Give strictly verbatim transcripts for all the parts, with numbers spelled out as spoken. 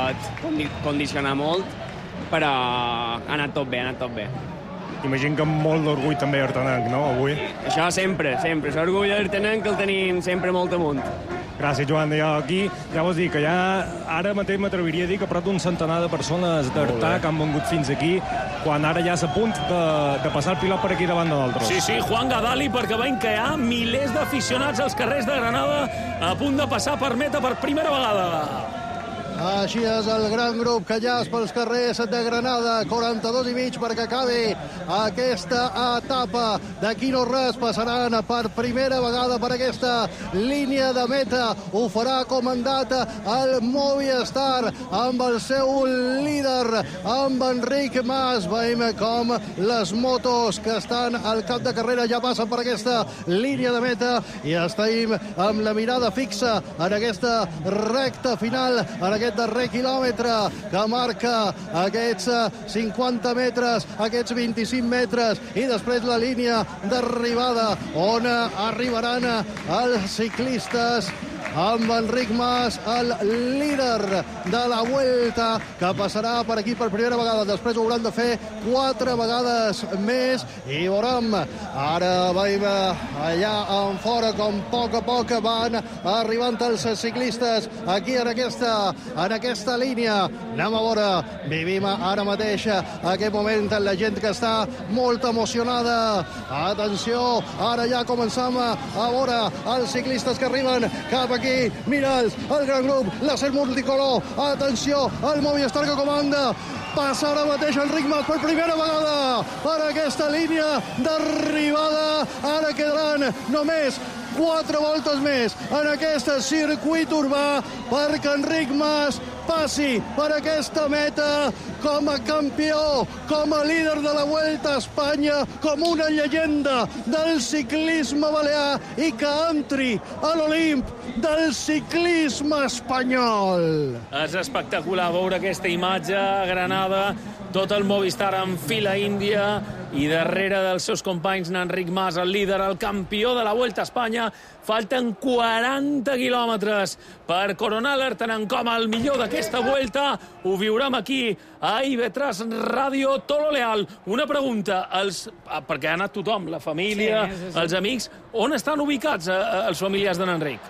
pot condi condicionar molt, però ha anat tot bé, ha anat tot bé. Imagino que amb molt d'orgull també artenenc, no, avui? Això sempre, sempre. L'orgull artenenc que el tenim sempre molt amunt. Gràcies, Joan. Jo aquí ja vos dic que ja ara mateix m'atreviria a dir que prop d'un centenar de persones d'Artà que han vengut fins aquí, quan ara ja s'ha a punt de, de passar el pilot per aquí davant de nosaltres. Sí, sí, Juan Gadali, perquè veiem que hi ha milers d'aficionats als carrers de Granada a punt de passar per meta per primera vegada. Així és el gran grup que ja és pels carrers de Granada, quaranta-dos i mig perquè acabi aquesta etapa. D'aquí no res, passaran per primera vegada per aquesta línia de meta. Ho farà comandat el Movistar amb el seu líder, amb Enric Mas. Veiem com les motos que estan al cap de carrera ja passen per aquesta línia de meta i estem amb la mirada fixa en aquesta recta final, en aquest darrer quilòmetre que marca aquests cinquanta metres, aquests vint-i-cinc metres i després la línia d'arribada on arribaran els ciclistes amb Enric Mas, el líder de la Vuelta, que passarà per aquí per primera vegada. Després ho hauran de fer quatre vegades més i veurem. Ara veiem allà en fora com a poc a poc van arribant els ciclistes aquí en aquesta, en aquesta línia. Anem a veure, vivim ara mateix aquest moment la gent que està molt emocionada. Atenció, ara ja començam a veure els ciclistes que arriben cap aquí. Mira'ls, el gran grup, l'Acer multicolor. Atenció, el Movistar que comanda. Passa ara mateix Enric Mas per primera vegada per aquesta línia d'arribada. Ara quedaran només quatre voltes més en aquest circuit urbà perquè Enric Mas passi per aquesta meta com a campió, com a líder de la Vuelta a Espanya, com una llegenda del ciclisme balear i que entri a l'Olimp del ciclisme espanyol. És espectacular veure aquesta imatge a Granada, tot el Movistar en fila índia i darrere dels seus companys n'Enric Mas, el líder, el campió de la Vuelta a Espanya. Falten quaranta quilòmetres per coronar l'Artenenc com el millor d'aquesta Vuelta. Ho viurem aquí a I V tres Ràdio. Tolo Leal, una pregunta, els, perquè ha anat tothom, la família, sí, sí, sí. els amics, on estan ubicats eh, els familiars d'en Enric?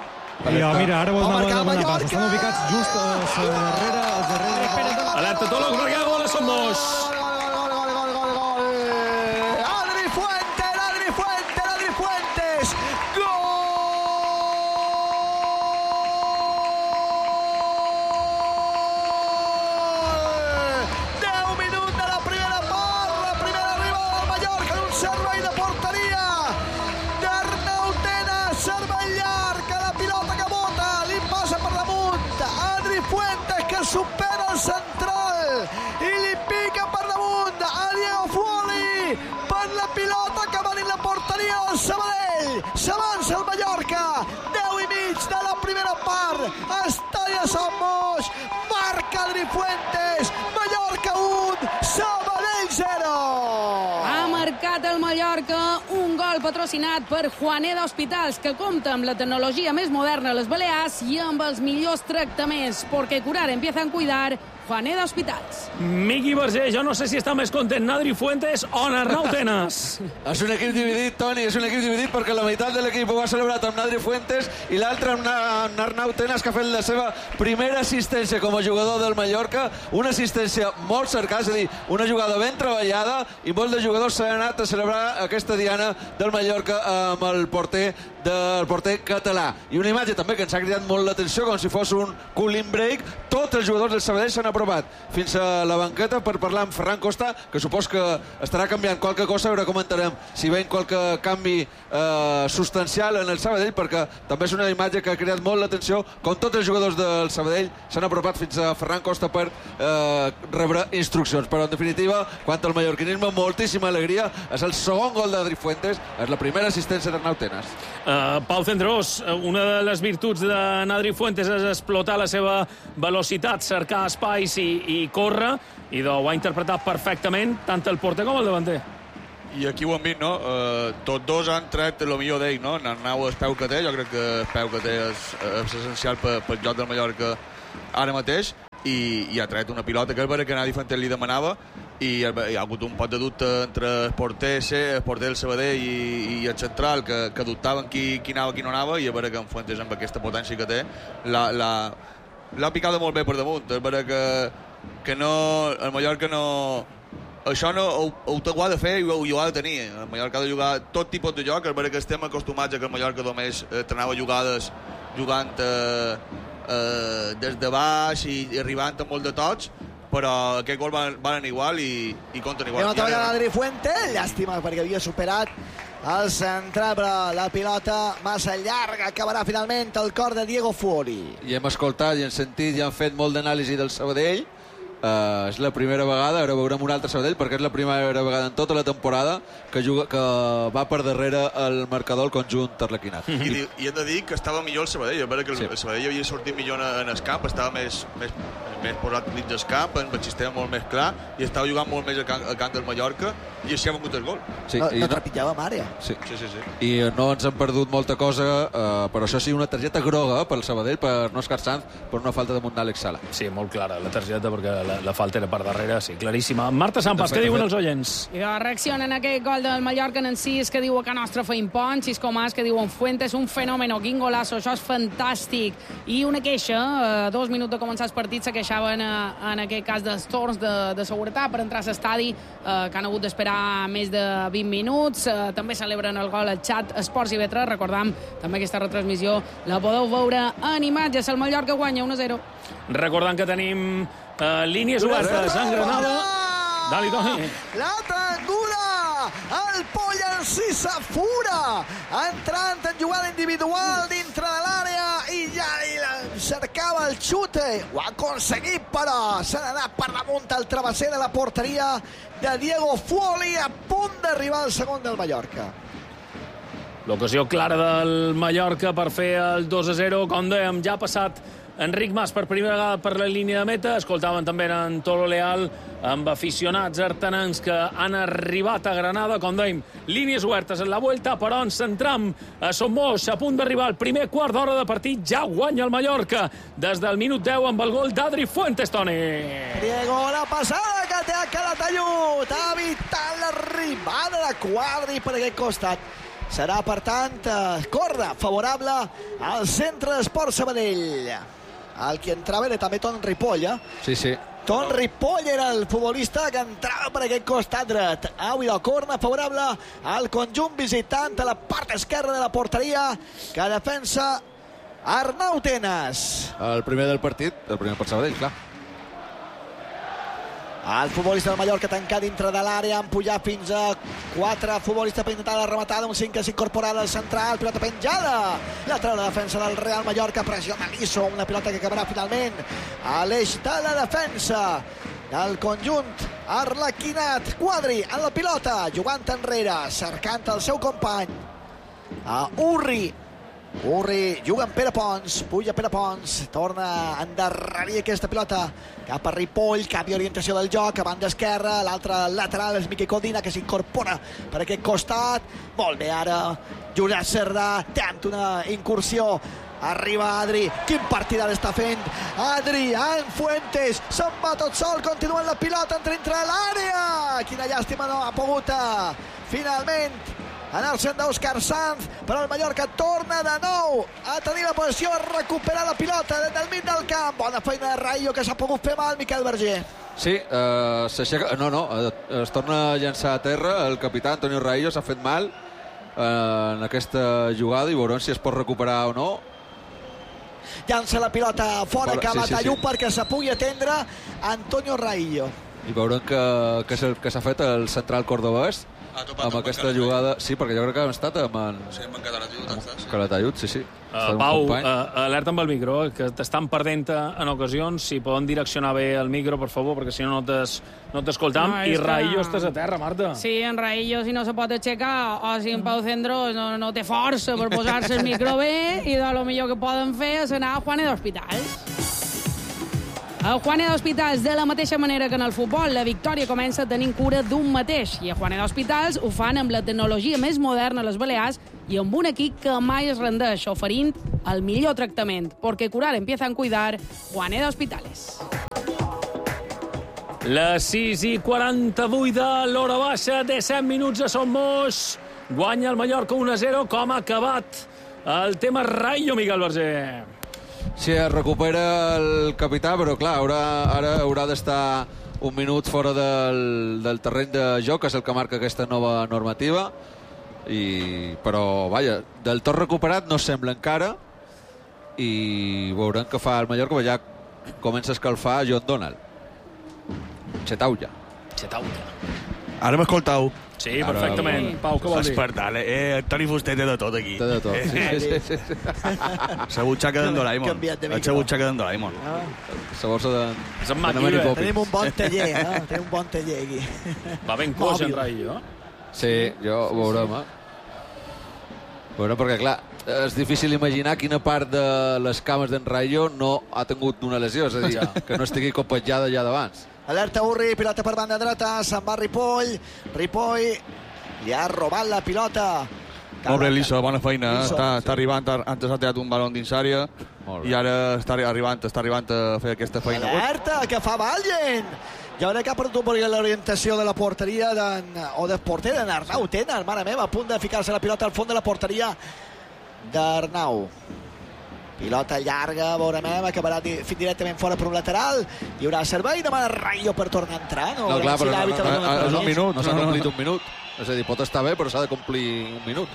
Ja, mira, ara vol anar a demanar pas. Estan ubicats just a darrere... darrere... Alerta, Tolo, perquè hi ha gol a Somos. Supera el central i li pica per damunt a Diego Fuoli per la pilota que va dins la porteria del Sabadell. S'avança el Mallorca, deu i mig de la primera part. Estalla Somos, marca Adri Fuentes, Mallorca un, Sabadell zero. Ha marcat el Mallorca un gol patrocinat per Juaneda Hospitals, que compta amb la tecnologia més moderna a les Balears i amb els millors tractaments, perquè curar empieza a cuidar. Juaneda Hospitals. Miqui Verger, jo no sé si està més content Nadri Fuentes o Arnau Tenas. És un equip dividit, Toni, és un equip dividit perquè la meitat de l'equip ho ha celebrat amb Nadri Fuentes i l'altre amb, amb Arnau Tenas, que ha fet la seva primera assistència com a jugador del Mallorca, una assistència molt cercada, és a dir, una jugada ben treballada, i molt de jugadors s'han anat a celebrar aquesta diana del Mallorca amb el porter del porter català. I una imatge també que ens ha cridat molt l'atenció, com si fos un cooling break. Tots els jugadors del Sabadell s'han aprovat fins a la banqueta per parlar amb Ferran Costa, que supos que estarà canviant qualque cosa. Ara comentarem si veiem qualque canvi eh, substancial en el Sabadell, perquè també és una imatge que ha cridat molt l'atenció, com tots els jugadors del Sabadell s'han apropat fins a Ferran Costa per eh, rebre instruccions. Però en definitiva, quant al mallorquinisme, moltíssima alegria. És el segon gol d'Adri Fuentes, és la primera assistència d'Arnau Tenas. Uh, Pau Cendrós, una de les virtuts de Nadri Fuentes és explotar la seva velocitat, cercar espais i, i córrer, i ho ha interpretat perfectament tant el porter com el davanter. I aquí ho hem vist, no? Uh, tots dos han tret el millor d'ell, no? N'Arnau, el peu que té, jo crec que el peu que té és, és essencial pel, pel joc del Mallorca ara mateix. i, i ha tret una pilota que és vera que Nadi Fuentes li demanava, i hi ha hagut un pot de dubte entre el porter, el porter del Sabadell i, i el central, que, que dubtaven qui, qui anava, qui no anava, i és vera que en Fuentes, amb aquesta potència que té, l'ha picada molt bé per damunt. És vera que, que no, el Mallorca no... Això no, ho, ho, ho ha de fer i ho, ho ha de tenir. El Mallorca ha de jugar tot tipus de joc. És vera que estem acostumats a que el Mallorca només eh, trenava jugades jugant eh, eh, des de baix i, i arribant amb molt de tots, però aquest gol van, van igual i, i compten igual. I una tolla d'Adri Fuentes, llàstima perquè havia superat el central, però la pilota massa llarga acabarà finalment el cor de Diego Fuori. I hem escoltat i hem sentit i han fet molt d'anàlisi del Sabadell. Uh, és la primera vegada, ara veurem un altre Sabadell, perquè és la primera vegada en tota la temporada que, juga, que va per darrere el marcador el conjunt arlequinat. I, I, i hem de dir que estava millor el Sabadell. A veure que el, sí. el Sabadell havia sortit millor en el camp, estava més, més, més posat dins del camp, amb el sistema molt més clar, i estava jugant molt més al camp, al camp del Mallorca, i així ha vengut el gol. Sí, no, no, no trepitjava amb àrea. Sí. Sí, sí, sí. I no ens han perdut molta cosa, uh, però això sí, una targeta groga pel Sabadell, per Òscar Sanz, per una falta damunt d'Àlex Sala. Sí, molt clara la targeta, perquè la, la falta era per darrere, sí, claríssima. Marta Sampas, què diuen els oients? Ja reaccionen a aquest gol del Mallorca en Encís, que diu a Can Nostra feim pont, Xisco Mas, que diu en Fuentes, un fenòmeno, quin golazo, això és fantàstic. I una queixa, a dos minuts de començar el partit, se queixaven a, en aquest cas dels torns de, de seguretat per entrar a l'estadi, eh, que han hagut d'esperar més de vint minuts. Eh, també celebren el gol al xat Esports i Vetres. Recordam, també aquesta retransmissió la podeu veure en imatges. El Mallorca guanya un a zero. Recordant que tenim uh, línies obertes en Granada. Dali, Toni. La trangula! El Poll Encisa fura! Entrant en jugada individual dintre de l'àrea i ja li cercava el xute. Ho ha aconseguit, però s'ha d'anar per damunt el travesser de la porteria de Diego Fuoli, a punt d'arribar al segon del Mallorca. L'ocasió clara del Mallorca per fer el dos a zero. Com dèiem, ja ha passat Enric Mas per primera vegada per la línia de meta. Escoltaven també en Tolo Leal amb aficionats artanans que han arribat a Granada. Com dèiem, línies obertes en la vuelta, però ens centram a Somos, a punt d'arribar al primer quart d'hora de partit. Ja guanya el Mallorca des del minut deu amb el gol d'Adri Fuentes, Toni. Diego, la passada que té a Calatayud, evitant l'arribada de Quadri per aquest costat. Serà, per tant, corda favorable al Centre d'Esport Sabadell. El que entrava era també Ton Ripoll, eh? Sí, sí. Ton Ripoll era el futbolista que entrava per aquest costat dret. Avui la corna favorable al conjunt visitant a la part esquerra de la porteria que defensa Arnau Tenas. El primer del partit, el primer per Sabadell, clar. El futbolista del Mallorca tancat dintre de l'àrea, han pujat fins a quatre futbolistes per intentar la rematada, un cinc que s'incorpora al central, pilota penjada, la treu la defensa del Real Mallorca, pressiona Liso, una pilota que acabarà finalment a l'eix de la defensa del conjunt arlequinat. Quadri en la pilota, jugant enrere, cercant el seu company, a Urri. Urri juga amb Pere Pons, puja Pere Pons, torna a endarrerir aquesta pilota cap a Ripoll, canvia orientació del joc a banda esquerra, l'altre lateral és Miqui Codina, que s'incorpora per aquest costat. Molt bé ara Josep Cerdà, tenta una incursió, arriba Adri, quin partidar està fent Adrián Fuentes, se'n va tot sol, continua la pilota, entra dintre l'àrea, quina llàstima, no ha pogut finalment anar-se'n d'Òscar Sanz, però el Mallorca torna de nou a tenir la posició, a recuperar la pilota des del mig del camp. Bona feina de Rayo, que s'ha pogut fer mal, Miquel Berger. Sí, eh, s'aixeca... No, no, es torna a llançar a terra. El capità Antonio Rayo s'ha fet mal eh, en aquesta jugada i veurem si es pot recuperar o no. Llança la pilota fora, fora cap a sí, sí, Tallú sí. perquè se pugui atendre Antonio Rayo. I veurem que, que s'ha fet el central cordobès amb aquesta jugada. Sí, perquè jo crec que hem estat amb en... Sí, amb en Calatayud. Calatayud, sí, sí. Uh, Pau, uh, alerta amb el micro, eh, que t'estan perdent en ocasions. Si poden direccionar bé el micro, per favor, perquè si no no t'escoltam. No, I que... Raillo estàs a terra, Marta. Sí, en Raillo, si no se pot aixecar, o si en Pau Cendrós no, no té força per posar-se el micro bé, i de lo millor que poden fer és anar a Juanes d'Hospitals. A Juanes d'Hospitals, de la mateixa manera que en el futbol, la victòria comença tenint cura d'un mateix. I a Juanes d'Hospitals ho fan amb la tecnologia més moderna a les Balears i amb un equip que mai es rendeix, oferint el millor tractament. Porque curar empieza en cuidar. Juanes d'Hospitals. Les sis i quaranta-vuit de l'hora baixa, disset minuts a Son Moix. Guanya el Mallorca un a zero. Com ha acabat el tema Rayo, Miguel Verger? Sí, es recupera el capità, però clar, haurà, ara haurà d'estar un minut fora del, del terreny de joc, que és el que marca aquesta nova normativa. I, però, vaja, del tot recuperat no sembla encara, i veurem què fa el Mallorca, ja comença a escalfar John Donald. Xetaulla. Xetaulla. Ara m'escoltau. Sí, perfectament. Ara, Pau, què vol dir? Despertar, eh? Toni Fuster té de tot aquí. Té de tot, sí, sí, sí. La butxaca d'en Doraemon. La butxaca d'en Doraemon. La borsa de... És en MacGyver. Tenim un bon taller, eh? Tenim un bon taller aquí. Va ben coix en Rayo, eh? Sí, jo ho veurem, eh? Veurem, perquè, clar, és difícil imaginar quina part de les cames d'en Rayo no ha tingut una lesió, és a dir, que no estigui copetjada ja d'abans. Alerta Urri, pilota per banda dreta, se'n va Ripoll. Ripoll li ha robat la pilota. Molt bé, Liso, bona feina. Liso, està, sí. està arribant, antes ha tirat un baló dins àrea i ara està arribant, està arribant a fer aquesta feina. Alerta, que fa Vallen. Jo crec que ha perdut per l'orientació de la porteria o del porter d'en Arnau Tena, mare meva, a punt de ficar-se la pilota al fons de la porteria d'Arnau. Pilota llarga, veurem, acabarà di directament fora per un lateral. Hi haurà servei, demana Rayo per tornar a entrar. No, no clar, però si no, no, no, és un minut. No s'ha complit un minut. És a dir, pot estar bé, però s'ha de complir un minut.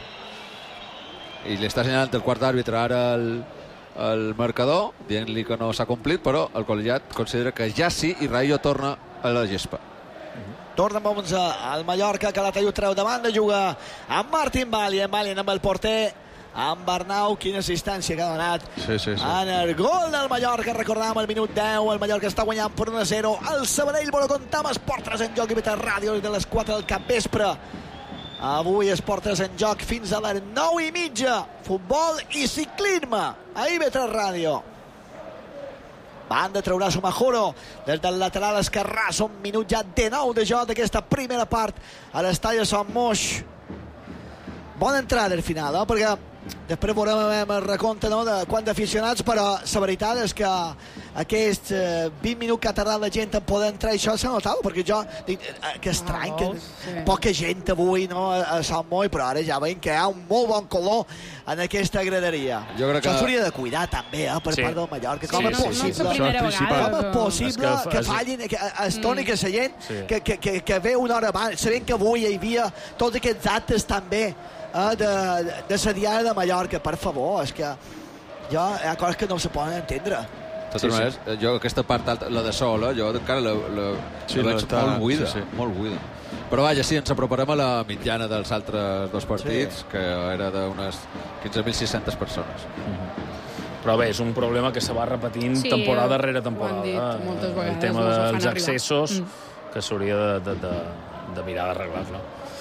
I li està assenyalant el quart àrbitre ara el, el marcador, dient-li que no s'ha complit, però el col·legiat considera que ja sí i Rayo torna a la gespa. Torna amb onze al Mallorca, que la Talló treu davant de jugar amb Martín Valien. Valien amb el porter, amb Arnau. Quina assistència que ha donat sí, sí, sí. en el gol del Mallorca. Recordàvem el minut deu, el Mallorca està guanyant per un a zero. El Sabadell vol comptar amb Esportres en joc i Beta Ràdio de les quatre del capvespre. Avui Esportres en joc fins a les nou i mitja. Futbol i ciclisme a I V tres Ràdio. Banda traurà Sumajoro des del lateral esquerrà. Són minut ja de nou de joc d'aquesta primera part a l'estadi de Son Moix. Bona entrada al final, eh? Perquè després veurem el recompte, no?, de quant d'aficionats, però la veritat és que aquests eh, vint minuts que ha tardat la gent en poder entrar, això s'ha notat, perquè jo dic, eh, que estrany, que sí. Poca gent avui, no?, a, a Sant Moi, però ara ja veiem que hi ha un molt bon color en aquesta graderia. Jo crec que... Això s'hauria de cuidar també, eh, per sí. part del Mallorca. Com sí, és possible? Sí, no, no com és possible és que, que fallin, que es doni mm. que la gent sí. que, que, que, que ve una hora abans, sabent que avui hi havia tots aquests actes també eh, de, de la diada de Mallorca. Per favor, és que jo, hi ha coses que no se poden entendre. De totes maneres, sí, sí. jo aquesta part alta, la de sol, eh, jo encara la, la, sí, la veig està, molt buida, sí, sí. molt buida. Però vaja, sí, ens aproparem a la mitjana dels altres dos partits, sí. que era d'unes quinze mil sis-centes persones. Mm-hmm. Però bé, és un problema que se va repetint sí, temporada darrere temporada. Ho han dit moltes vegades. El tema dels accessos, mm. que s'hauria de, de, de, de mirar d'arreglar-lo.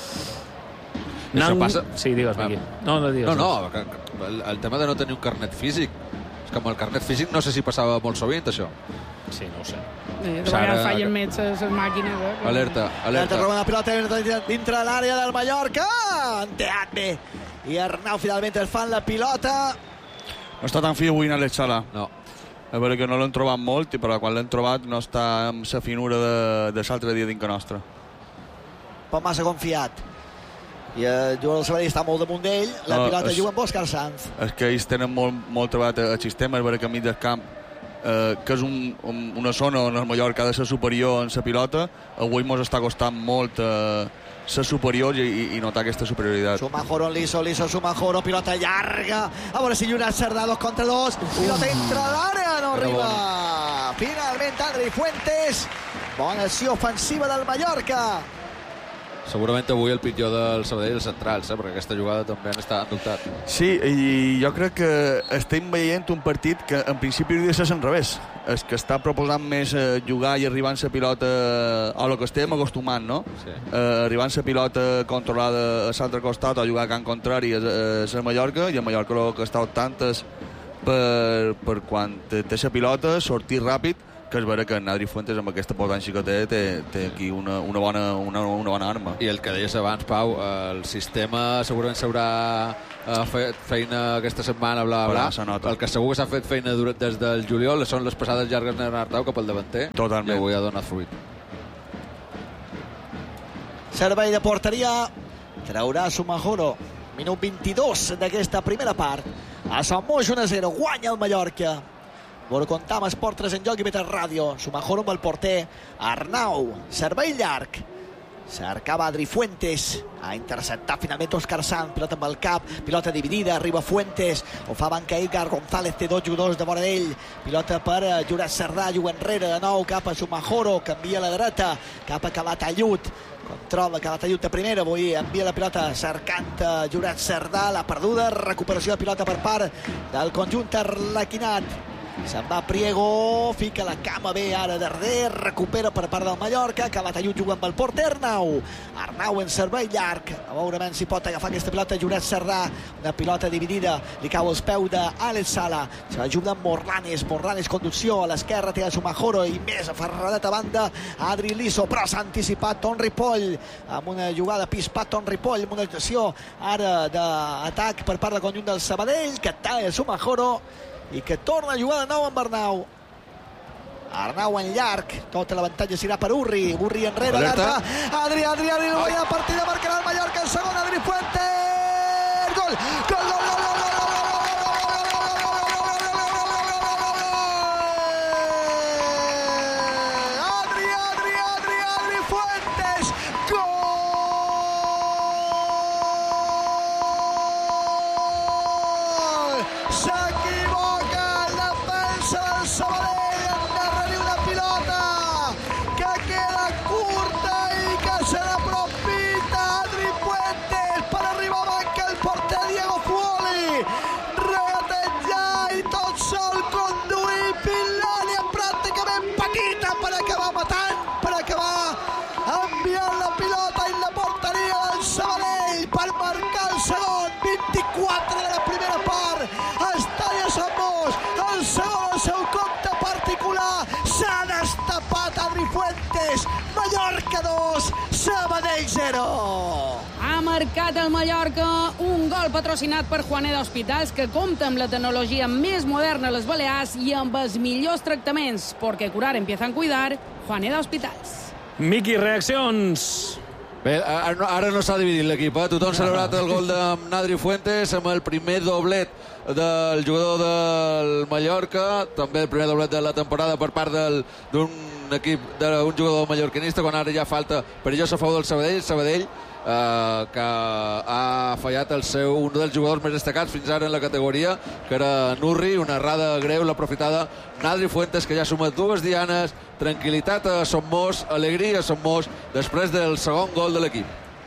Això passa... Sí, digues, Miqui. No, no, digues. No, no, que, que el, el tema de no tenir un carnet físic. És que amb el carnet físic no sé si passava molt sovint, això. Sí, no ho sé. Eh, de vegades fallen més les màquines. Eh? Alerta, alerta. Alerta, roba la pilota dintre l'àrea del Mallorca. Enteat bé. I Arnau finalment el fan la pilota. No està tan fi avui en Alex Sala. No. A veure que no l'hem trobat molt, però quan l'hem trobat no està amb la finura de, de l'altre dia dintre nostre. Pot massa confiat. I el jugador del Sabadell està molt damunt d'ell. La no, pilota és, juga amb Òscar Sanz. És que ells tenen molt, molt treballat el sistema, és veure que a mig del camp, eh, que és un, un, una zona on el Mallorca ha de ser superior en la pilota, avui mos està costant molt eh, ser superior i, i, i notar aquesta superioritat. Sumajoro en Liso, Liso Sumajoro, pilota llarga, a veure si Lluís Cerdà, dos contra dos, pilota entra a l'àrea, no arriba. Finalment Andrei Fuentes, bona acció ofensiva del Mallorca. Segurament avui el pitjor del Sabadell és centrals, eh? Perquè aquesta jugada també han estat endoctat. Sí, i jo crec que estem veient un partit que en principi hauria de ser al revés. És que està proposant més eh, jugar i arribar en la pilota a lo que estem acostumant, no? Sí. Eh, arribar en la pilota controlada a l'altre costat o jugar a can contrari a, a la Mallorca, i a Mallorca el que està optant és per, per quan té la pilota sortir ràpid, que és vera que en Adri Fuentes amb aquesta potència que té té, té aquí una, una, bona, una, una bona arma. I el que deies abans, Pau, el sistema segurament s'haurà fet feina aquesta setmana, bla, bla, bla. El que segur que s'ha fet feina des del juliol són les passades llargues d'en Arnau cap al davanter. Totalment. I avui ha donat fruit. servei de porteria, traurà Sumajoro. Minut vint-i-dos d'aquesta primera part. A Sant Moix un a zero, guanya el Mallorca. Vol comptar amb Esport tres en joc i Betes Ràdio. Sumajoro amb el porter Arnau, servei llarg. Cercava Adri Fuentes, ha interceptat finalment Òscar Sanz, pilota amb el cap, pilota dividida, arriba Fuentes, ho fa banca Edgar González, té dos jugadors de vora d'ell, pilota per Jurat Cerdà, juga enrere de nou cap a Sumajoro, canvia a la dreta, cap a Calatayud, controla Calatayud de primera, avui envia la pilota cercant Jurat Cerdà, la perduda, recuperació de pilota per part del conjunt arlequinat. Se'n va Priego, fica la cama bé ara darrer, recupera per part del Mallorca, Calatayud juga amb el porter Arnau. Arnau en servei llarg, a veure ben si pot agafar aquesta pilota Jurat Cerdà, una pilota dividida, li cau als peus d'Àlex Sala, se l'ajuda amb Morlanes, Morlanes conducció, a l'esquerra té a Sumajoro i més aferradet a banda Adri Liso, però s'ha anticipat Ton Ripoll, amb una jugada pispat Ton Ripoll, amb una actuació ara d'atac per part del conjunt del Sabadell, que talla Sumajoro i que torna a jugar de nou amb Arnau. Arnau en llarg, tota l'avantatge serà per Urri, Urri enrere, alerta, Adri, Adri, Adri, no hi ha partida, marcarà el Mallorca, el segon, Adri Fuentes, gol, gol, gol, gol, gol, gol, Adri, Adri, Adri, Adri Fuentes, gol! S'equivoca el defensa del Sabadell, endarrerir una pilota que queda curta i que se n'aprofita Adri Fuentes per arribar a banca el porter Diego Fuoli, regatejar i tot sol conduir Pilània pràcticament petita per acabar matant, per acabar enviant la pilota en la porteria del Sabadell per marcar el segon, vint-i-quatre de la primera part. Estalla Sant Moix, el segon al seu compte particular, s'ha destapat Adri Fuentes, Mallorca dos, Sabadell zero. Ha marcat el Mallorca un gol patrocinat per Juaneda Hospitals, que compta amb la tecnologia més moderna a les Balears i amb els millors tractaments, perquè curar empieza a cuidar. Juaneda Hospitals. Miqui, reaccions. Bé, ara no s'ha dividit l'equip, eh? Tothom ha celebrat el gol de Adri Fuentes amb el primer doblet del jugador del Mallorca, també el primer doblet de la temporada per part d'un equip, d'un jugador mallorquinista, quan ara ja falta perillosa favor del Sabadell, Sabadell eh, que ha fallat el seu, un dels jugadors més destacats fins ara en la categoria, que era Nurri, una errada greu, l'aprofitada Adri Fuentes, que ja suma dues dianes, tranquil·litat a Somos, alegria a Somos, després del segon gol de l'equip.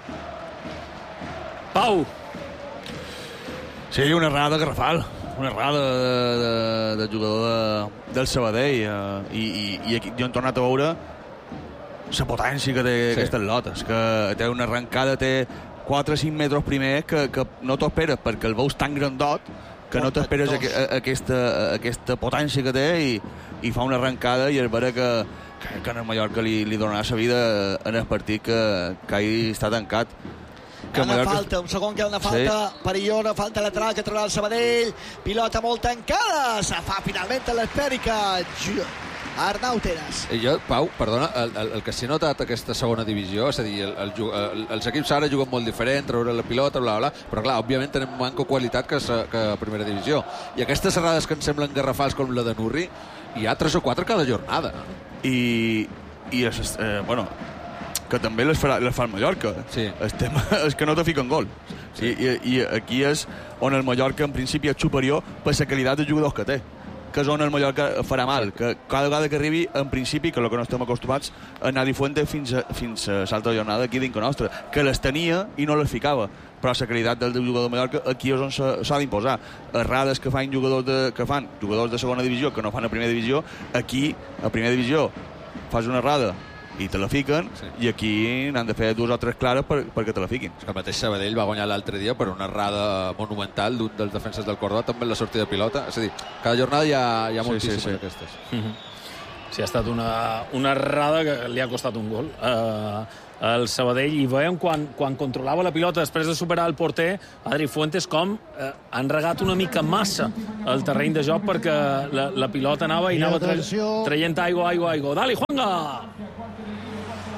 Pau. Sí, una errada garrafal, una errada de, de, de jugador de, del Sabadell, eh, i, i, i aquí jo hem tornat a veure la potència que té sí. Aquestes lotes, que té una arrencada, té quatre o cinc metres primer que, que no t'ho esperes perquè el veus tan grandot que no t'esperes a, a, aquesta, a aquesta potència que té i, i fa una arrencada i és vera que, que, que en el Mallorca li, li donarà la vida en el partit que, que hagi estat tancat. Que una Mallorca... falta, un segon que hi ha una falta sí. perillosa, falta lateral que trobarà el Sabadell, pilota molt tancada, se fa finalment a l'esfèrica Arnau Tenas. I jo, Pau, perdona, el, el, el que s'ha notat aquesta segona divisió, és a dir, el, el, el, els equips ara juguen molt diferent, treure la pilota, bla, bla, però clar, òbviament tenen manco qualitat que, que a primera divisió. I aquestes errades que ens semblen garrafals com la de Nurri, hi ha tres o quatre cada jornada. I, i és, eh, bueno, que també les farà, les fa el Mallorca. Sí. El tema és que no te fiquen gol. Sí. I, i, I aquí és on el Mallorca en principi és superior per la qualitat de jugadors que té, que és on el Mallorca farà mal, que cada vegada que arribi, en principi, que és el que no estem acostumats, a anar Fuentes fins a, fins a l'altra jornada aquí dintre nostra, que les tenia i no les ficava, però la qualitat del jugador de Mallorca aquí és on s'ha d'imposar. Errades que fan jugadors de, que fan jugadors de segona divisió que no fan a primera divisió, aquí, a primera divisió, fas una errada i te la fiquen, sí. I aquí n'han de fer dues o tres clares per, perquè te la fiquin. És que el mateix Sabadell va guanyar l'altre dia per una errada monumental d'un dels defenses del Córdoba, també en la sortida de pilota. És a dir, cada jornada hi ha, hi ha moltíssimes sí, sí, sí. Aquestes. Mm-hmm. Sí, ha estat una, una errada que li ha costat un gol uh, al Sabadell, i veiem quan, quan controlava la pilota després de superar el porter Adri Fuentes com uh, han regat una mica massa el terreny de joc perquè la, la pilota anava i, I anava tra traient aigua, aigua, aigua. Dali, Juanga!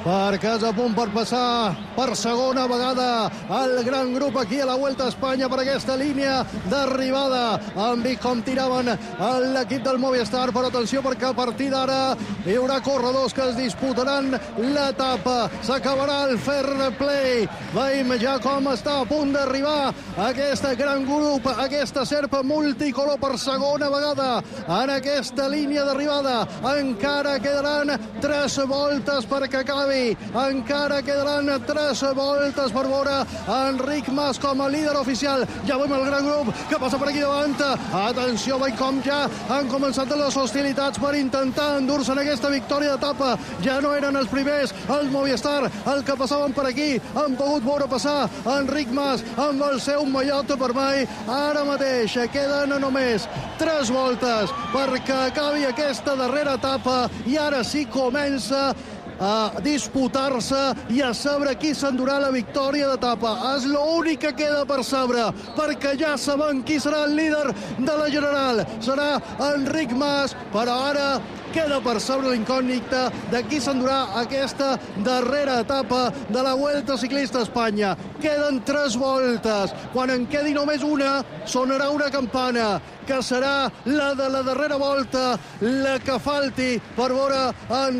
perquè és a punt per passar per segona vegada el gran grup aquí a la Vuelta a Espanya per aquesta línia d'arribada. Han vist com tiraven l'equip del Movistar, però atenció perquè a partir d'ara hi haurà corredors que es disputaran l'etapa. S'acabarà el fair play. Veiem ja com està a punt d'arribar aquest gran grup, aquesta serpa multicolor per segona vegada en aquesta línia d'arribada. Encara quedaran tres voltes perquè acabi. Encara quedaran tres voltes per veure Enric Mas com a líder oficial. Ja veiem el gran grup que passa per aquí davant. Atenció, veiem com ja han començat les hostilitats per intentar endur-se en aquesta victòria d'etapa. Ja no eren els primers, el Movistar, el que passaven per aquí. Han pogut veure passar Enric Mas amb el seu mallot vermell. Ara mateix queden només tres voltes perquè acabi aquesta darrera etapa i ara sí comença a disputar-se i a saber qui s'endurà la victòria d'etapa. És l'únic que queda per saber, perquè ja sabem qui serà el líder de la general. Serà Enric Mas, però ara queda per saber l'incògnita de qui s'endurà aquesta darrera etapa de la Vuelta Ciclista a Espanya. Queden tres voltes. Quan en quedi només una, sonarà una campana, que serà la de la darrera volta, la que falti per veure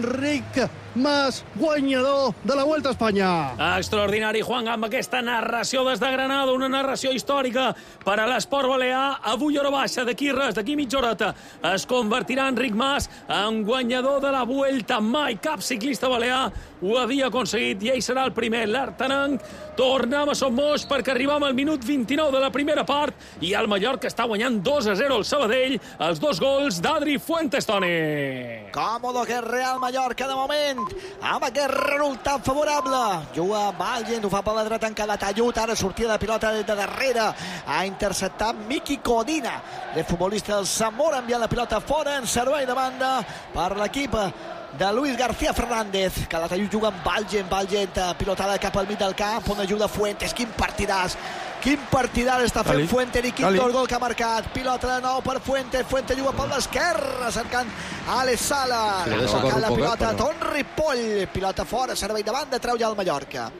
Enric Mas, guanyador de la Vuelta a Espanya. Extraordinari, Juan, amb aquesta narració des de Granada, una narració històrica per a l'esport balear. Avui hora baixa, d'aquí res, d'aquí mitja horeta, es convertirà Enric Mas en guanyador de la Vuelta. Mai cap ciclista balear ho havia aconseguit i ell serà el primer. L'Artanenc tornem a Son Moix perquè arribam al minut vint-i-nou de la primera part i el Mallorca està guanyant dos a zero al Sabadell. Els dos gols d'Adri Fuentes, Toni. Còmodo que és Real Mallorca de moment, amb aquest resultat favorable. Juga Valgent, ho fa per la dreta en cada tallut. Ara sortida de pilota des de darrere. Ha interceptat Miki Codina, el futbolista del Zamora, enviant la pilota fora en servei de banda per l'equip de Luis García Fernández. Cada tallut juga amb Valgent. Valgent pilotada cap al mig del camp on ajuda Fuentes. Quin partidàs, quin partidàs està fent Fuentes i quin dos gol que ha marcat. Pilota de nou per Fuentes. Fuentes juga per l'esquerra cercant Alex Sala. Cercant la pilota Ton Ripoll. Pilota fora, servei de banda, treu ja el Mallorca.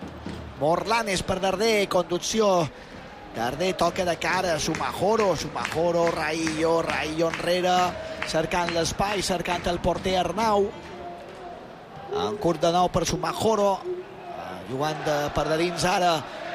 Morlanes per Darder, conducció. Darder toca de cara, Sumajoro, Sumajoro, Raillo, Raillo enrere, cercant l'espai, cercant el porter Arnau. En curt de nou per Sumajoro, jugant de, per de dins ara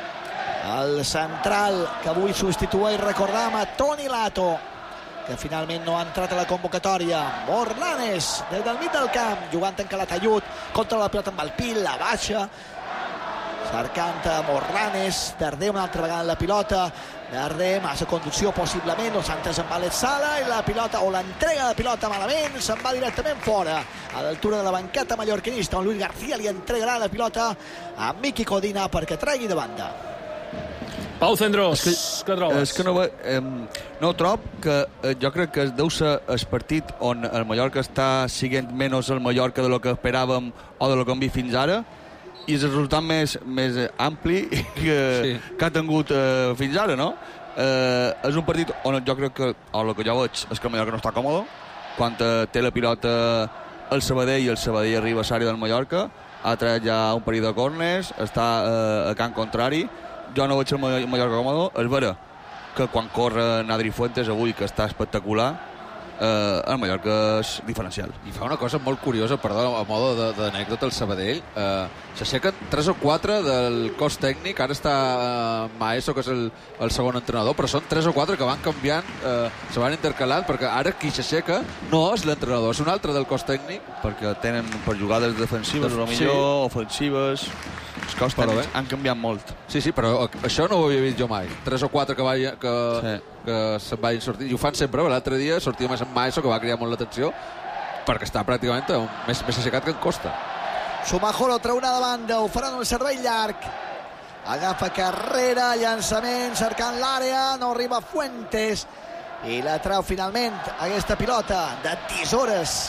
el central que avui substitueix, recordam, a Toni Lato, que finalment no ha entrat a la convocatòria. Morlanes, des del mig del camp, jugant en Calatayud, contra la pilota amb el Pil, la baixa, cercant Morlanes. Darder una altra vegada la pilota. Darder, massa conducció possiblement, Los Santos amb Alex Sala i la pilota, o l'entrega de pilota malament, se'n va directament fora a l'altura de la banqueta mallorquinista, on Luis García li entregarà la pilota a Miki Codina perquè tregui de banda. Pau Cendrós, que, què trobes? És que no, eh, no trob que eh, jo crec que deu ser el partit on el Mallorca està siguent menys el Mallorca de lo que esperàvem o de lo que hem vist fins ara, i és el resultat més, més ampli que, sí. que ha tingut eh, fins ara, no? Eh, és un partit on jo crec que, o el que jo veig, és que el Mallorca no està còmode. Quan eh, té la pilota el Sabadell i el Sabadell arriba a l'àrea del Mallorca, ha tret ja un parell de corners, està eh, a camp contrari. Jo no veig el Mallorca còmode. És vera que quan corre Adri Fuentes avui, que està espectacular, eh, el Mallorca és diferencial. I fa una cosa molt curiosa, perdó, a modo d'anècdota, el Sabadell. Eh, S'aixequen tres o quatre del cos tècnic. Ara està eh, Maeso, que és el, el segon entrenador, però són tres o quatre que van canviant, eh, se van intercalant, perquè ara qui s'aixeca no és l'entrenador, és un altre del cos tècnic. Perquè tenen per jugades defensives, Def o millor, sí. ofensives. Els cos tècnics han canviat molt. Sí, sí, però això no ho havia vist jo mai. Tres o quatre que, vaya, que, sí. que se'n vagin sortir. I ho fan sempre. L'altre dia sortia més en Maeso, que va crear molt l'atenció, perquè està pràcticament més, més aixecat que en Costa. Sumajoro treu una de banda, ho farà en el servei llarg. Agafa carrera, llançament, cercant l'àrea, no arriba Fuentes. I la treu finalment aquesta pilota de tisores.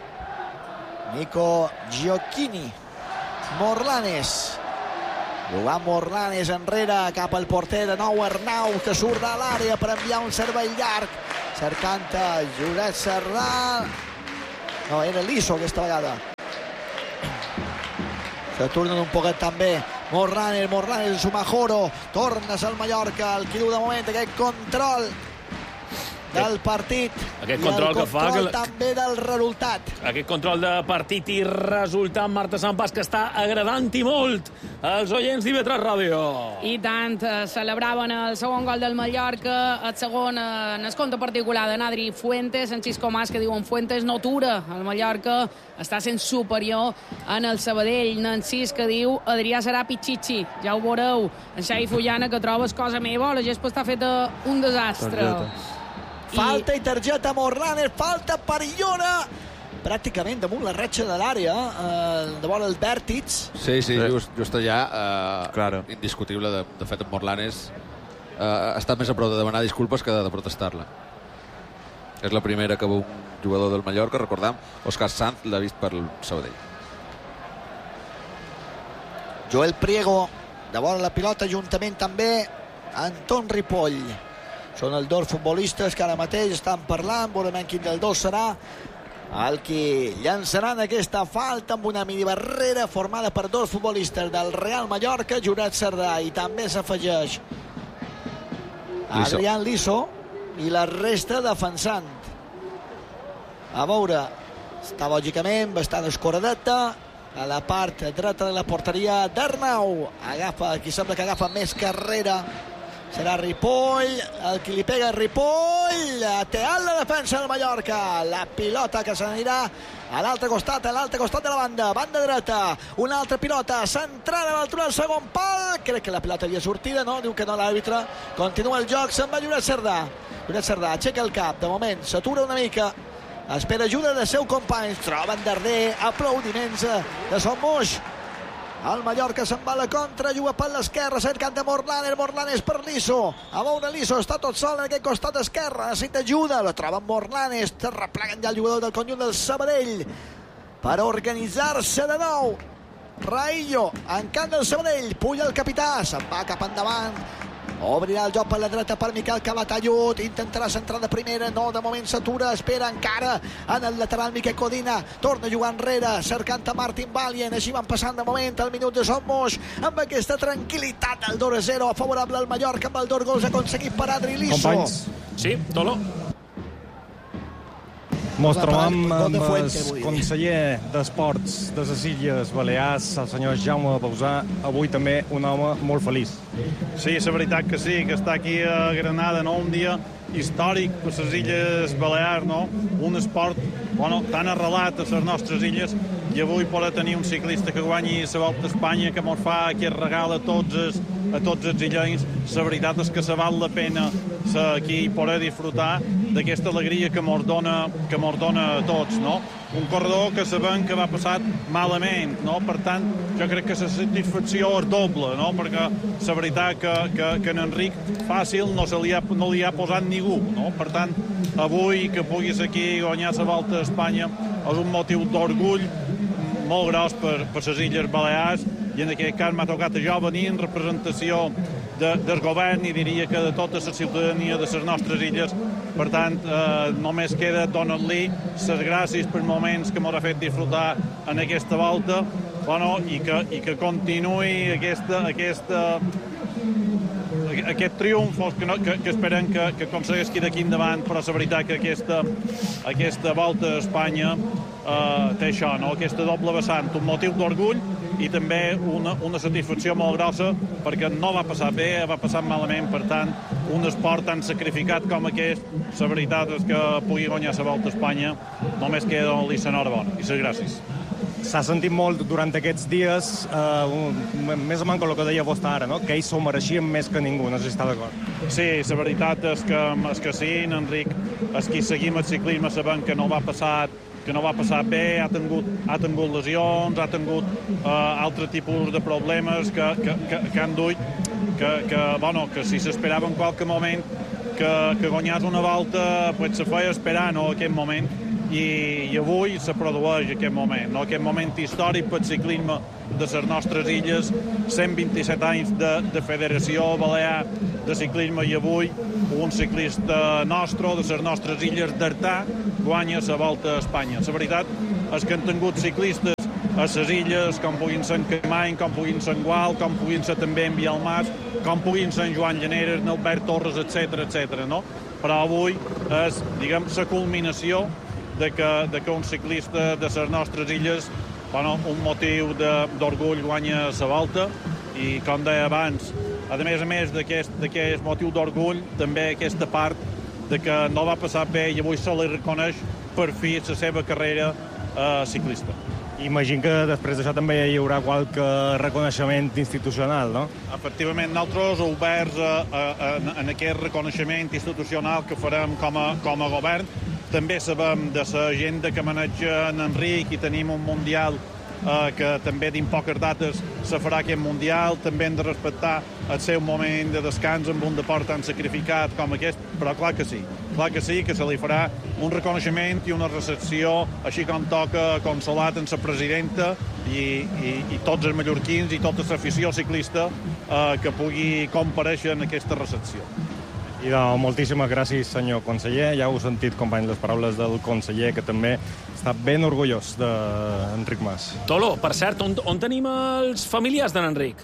Nico Giochini. Morlanes. Jugant Morlanes enrere cap al porter de nou, Arnau, que surt de l'àrea per enviar un servei llarg, cercant a Josep Sardà. No, era Liso aquesta vegada. Se tornen un poquet també Morlanes, Morlanes, Sumajoro, tornes al Mallorca, el qui diu de moment aquest control del partit aquest i control el que fa control que... també del resultat. Aquest control de partit i resultat, Marta Sampas, que està agradant i molt als oients d'I V tres Ràdio. I tant, eh, celebraven el segon gol del Mallorca, el segon eh, en el compte particular de Nadri Fuentes, en Xisco Mas, que diuen Fuentes no atura. El Mallorca està sent superior en el Sabadell. Nancís, que diu Adrià serà pitxitxi, ja ho veureu. En Xavi Fullana, que trobes cosa meva, la gespa està feta un desastre. Targeta. Falta i targeta Morlanes, falta perillona pràcticament damunt la ratxa de l'àrea, eh, de vora el vèrtix. Sí, sí, just, just allà, eh, claro. Indiscutible. De, de fet, en Morlanes eh, ha estat més a prou de demanar disculpes que de, de protestar-la. És la primera que un jugador del Mallorca, recordam, Òscar Sanz, l'ha vist per el Sabadell. Joel Priego, de vora la pilota, juntament també Anton Ripoll. Són els dos futbolistes que ara mateix estan parlant. Veurem quin dels dos serà el qui llançaran aquesta falta amb una mini barrera formada per dos futbolistes del Real Mallorca, Jurat Cerdà, i també s'afegeix Adrián Liso i la resta defensant. A veure, està lògicament bastant escoradeta a la part dreta de la porteria d'Arnau. Agafa, aquí sembla que agafa més carrera. Serà Ripoll, el qui li pega Ripoll, ateant la defensa del Mallorca, la pilota que se n'anirà a l'altre costat, a l'altre costat de la banda, banda dreta, una altra pilota centrada a l'altura del segon pal, crec que la pilota havia sortida, no? Diu que no l'àrbitre, continua el joc, se'n va Lloret Cerdà, Lloret Cerdà aixeca el cap, de moment s'atura una mica, espera ajuda de seus companys, troben darrer, aplaudiments de Son Moix. El Mallorca se'n va a la contra, juga per l'esquerra, cercant de Morlanes, Morlanes per Liso. A veure, Liso està tot sol en aquest costat esquerre, necessita ajuda, la troba Morlanes, repleguen ja el jugador del conjunt del Sabadell per organitzar-se de nou. Raillo, en camp del Sabadell, puja el capità, se'n va cap endavant, obrirà el joc per la dreta per Miquel Calatayud, intentarà centrar de primera, no, de moment s'atura, espera encara en el lateral Miquel Codina, torna a jugar enrere, cercant a Martin Valien, així van passant de moment el minut de Son Moix, amb aquesta tranquil·litat del dos a zero, favorable al Mallorca, amb el dos gols aconseguit per Adri Liso. Companys. Sí, Tolo. Mos trobam amb el conseller d'Esports de les Illes Balears, el senyor Jaume Pausà, avui també un home molt feliç. Sí, és veritat que sí, que està aquí a Granada, no? Un dia històric per les Illes Balears, no? Un esport, bueno, tan arrelat a les nostres illes, i avui poder tenir un ciclista que guanyi la Volta a Espanya, que mos fa aquest regal a tots els, a tots els illencs. La veritat és que se val la pena aquí poder disfrutar d'aquesta alegria que mos dona, que mos dona a tots, no? Un corredor que sabem que va passat malament, no? Per tant, jo crec que la satisfacció és doble, no? Perquè la veritat que, que, que en Enric fàcil no, se li ha, no li ha posat ningú, no? Per tant, avui que puguis aquí guanyar la Volta a Espanya és un motiu d'orgull molt gros per, per les Illes Balears, i en aquest cas m'ha tocat a jo venir en representació de, del govern i diria que de tota la ciutadania de les nostres illes. Per tant, eh, només queda donar-li les gràcies per moments que m'ha fet disfrutar en aquesta volta, bueno, i, que, i que continuï aquesta, aquesta, aquest triomf que, no, que, que esperem que, que aconsegueixi d'aquí endavant, però la veritat que aquesta, aquesta volta a Espanya eh, té això, no? Aquesta doble vessant, un motiu d'orgull i també una, una satisfacció molt grossa, perquè no va passar bé, va passar malament. Per tant, un esport tan sacrificat com aquest, la veritat és que pugui guanyar la Volta a Espanya, només queda donar-li l'enhorabona i les gràcies. S'ha sentit molt durant aquests dies, eh, més o menys el que deia vostè ara, no? Que ells s'ho mereixien més que ningú, no sé si està d'acord. Sí, la veritat és que, és que sí, en Enric, és qui seguim el ciclisme sabem que no va passar que no va passar bé, ha tingut, ha tingut lesions, ha tingut eh, altre tipus de problemes que, que, que, que han duit, que, que, bueno, que si s'esperava en qualque moment que, que guanyés una volta, pues se feia esperar, no, aquest moment, i, i avui se produeix aquest moment, no? Aquest moment històric pel ciclisme de les nostres illes, cent vint-i-set anys de, de Federació Balear de Ciclisme, i avui un ciclista nostre, de les nostres illes d'Artà, guanya la Volta a Espanya. La veritat és que han tingut ciclistes a les illes, com puguin ser en Caimany, com puguin ser en Gual, com puguin ser també en Vialmas, com puguin ser en Joan Llaneres, en Albert Torres, etcètera, etcètera, no? Però avui és, diguem, la culminació de que, de que un ciclista de les nostres illes, bueno, un motiu d'orgull guanya la volta, i com deia abans, a més a més d'aquest motiu d'orgull, també aquesta part de que no va passar bé i avui se li reconeix per fi la seva carrera eh, ciclista. Imagino que després d'això també hi haurà qualque reconeixement institucional, no? Efectivament, nosaltres oberts a, a, a, en aquest reconeixement institucional que farem com a, com a govern. També sabem de la agenda que maneja en Enric i tenim un mundial eh, que també dins poques dates se farà aquest mundial. També hem de respectar el seu moment de descans amb un deport tan sacrificat com aquest, però clar que sí, clar que sí, que se li farà un reconeixement i una recepció, així com toca consolat en la presidenta i, i, i tots els mallorquins i tota l'afició ciclista eh, que pugui comparèixer en aquesta recepció. I de, moltíssimes gràcies, senyor conseller. Ja heu sentit, company, les paraules del conseller, que també està ben orgullós d'Enric Mas. Tolo, per cert, on, on tenim els familiars d'en Enric?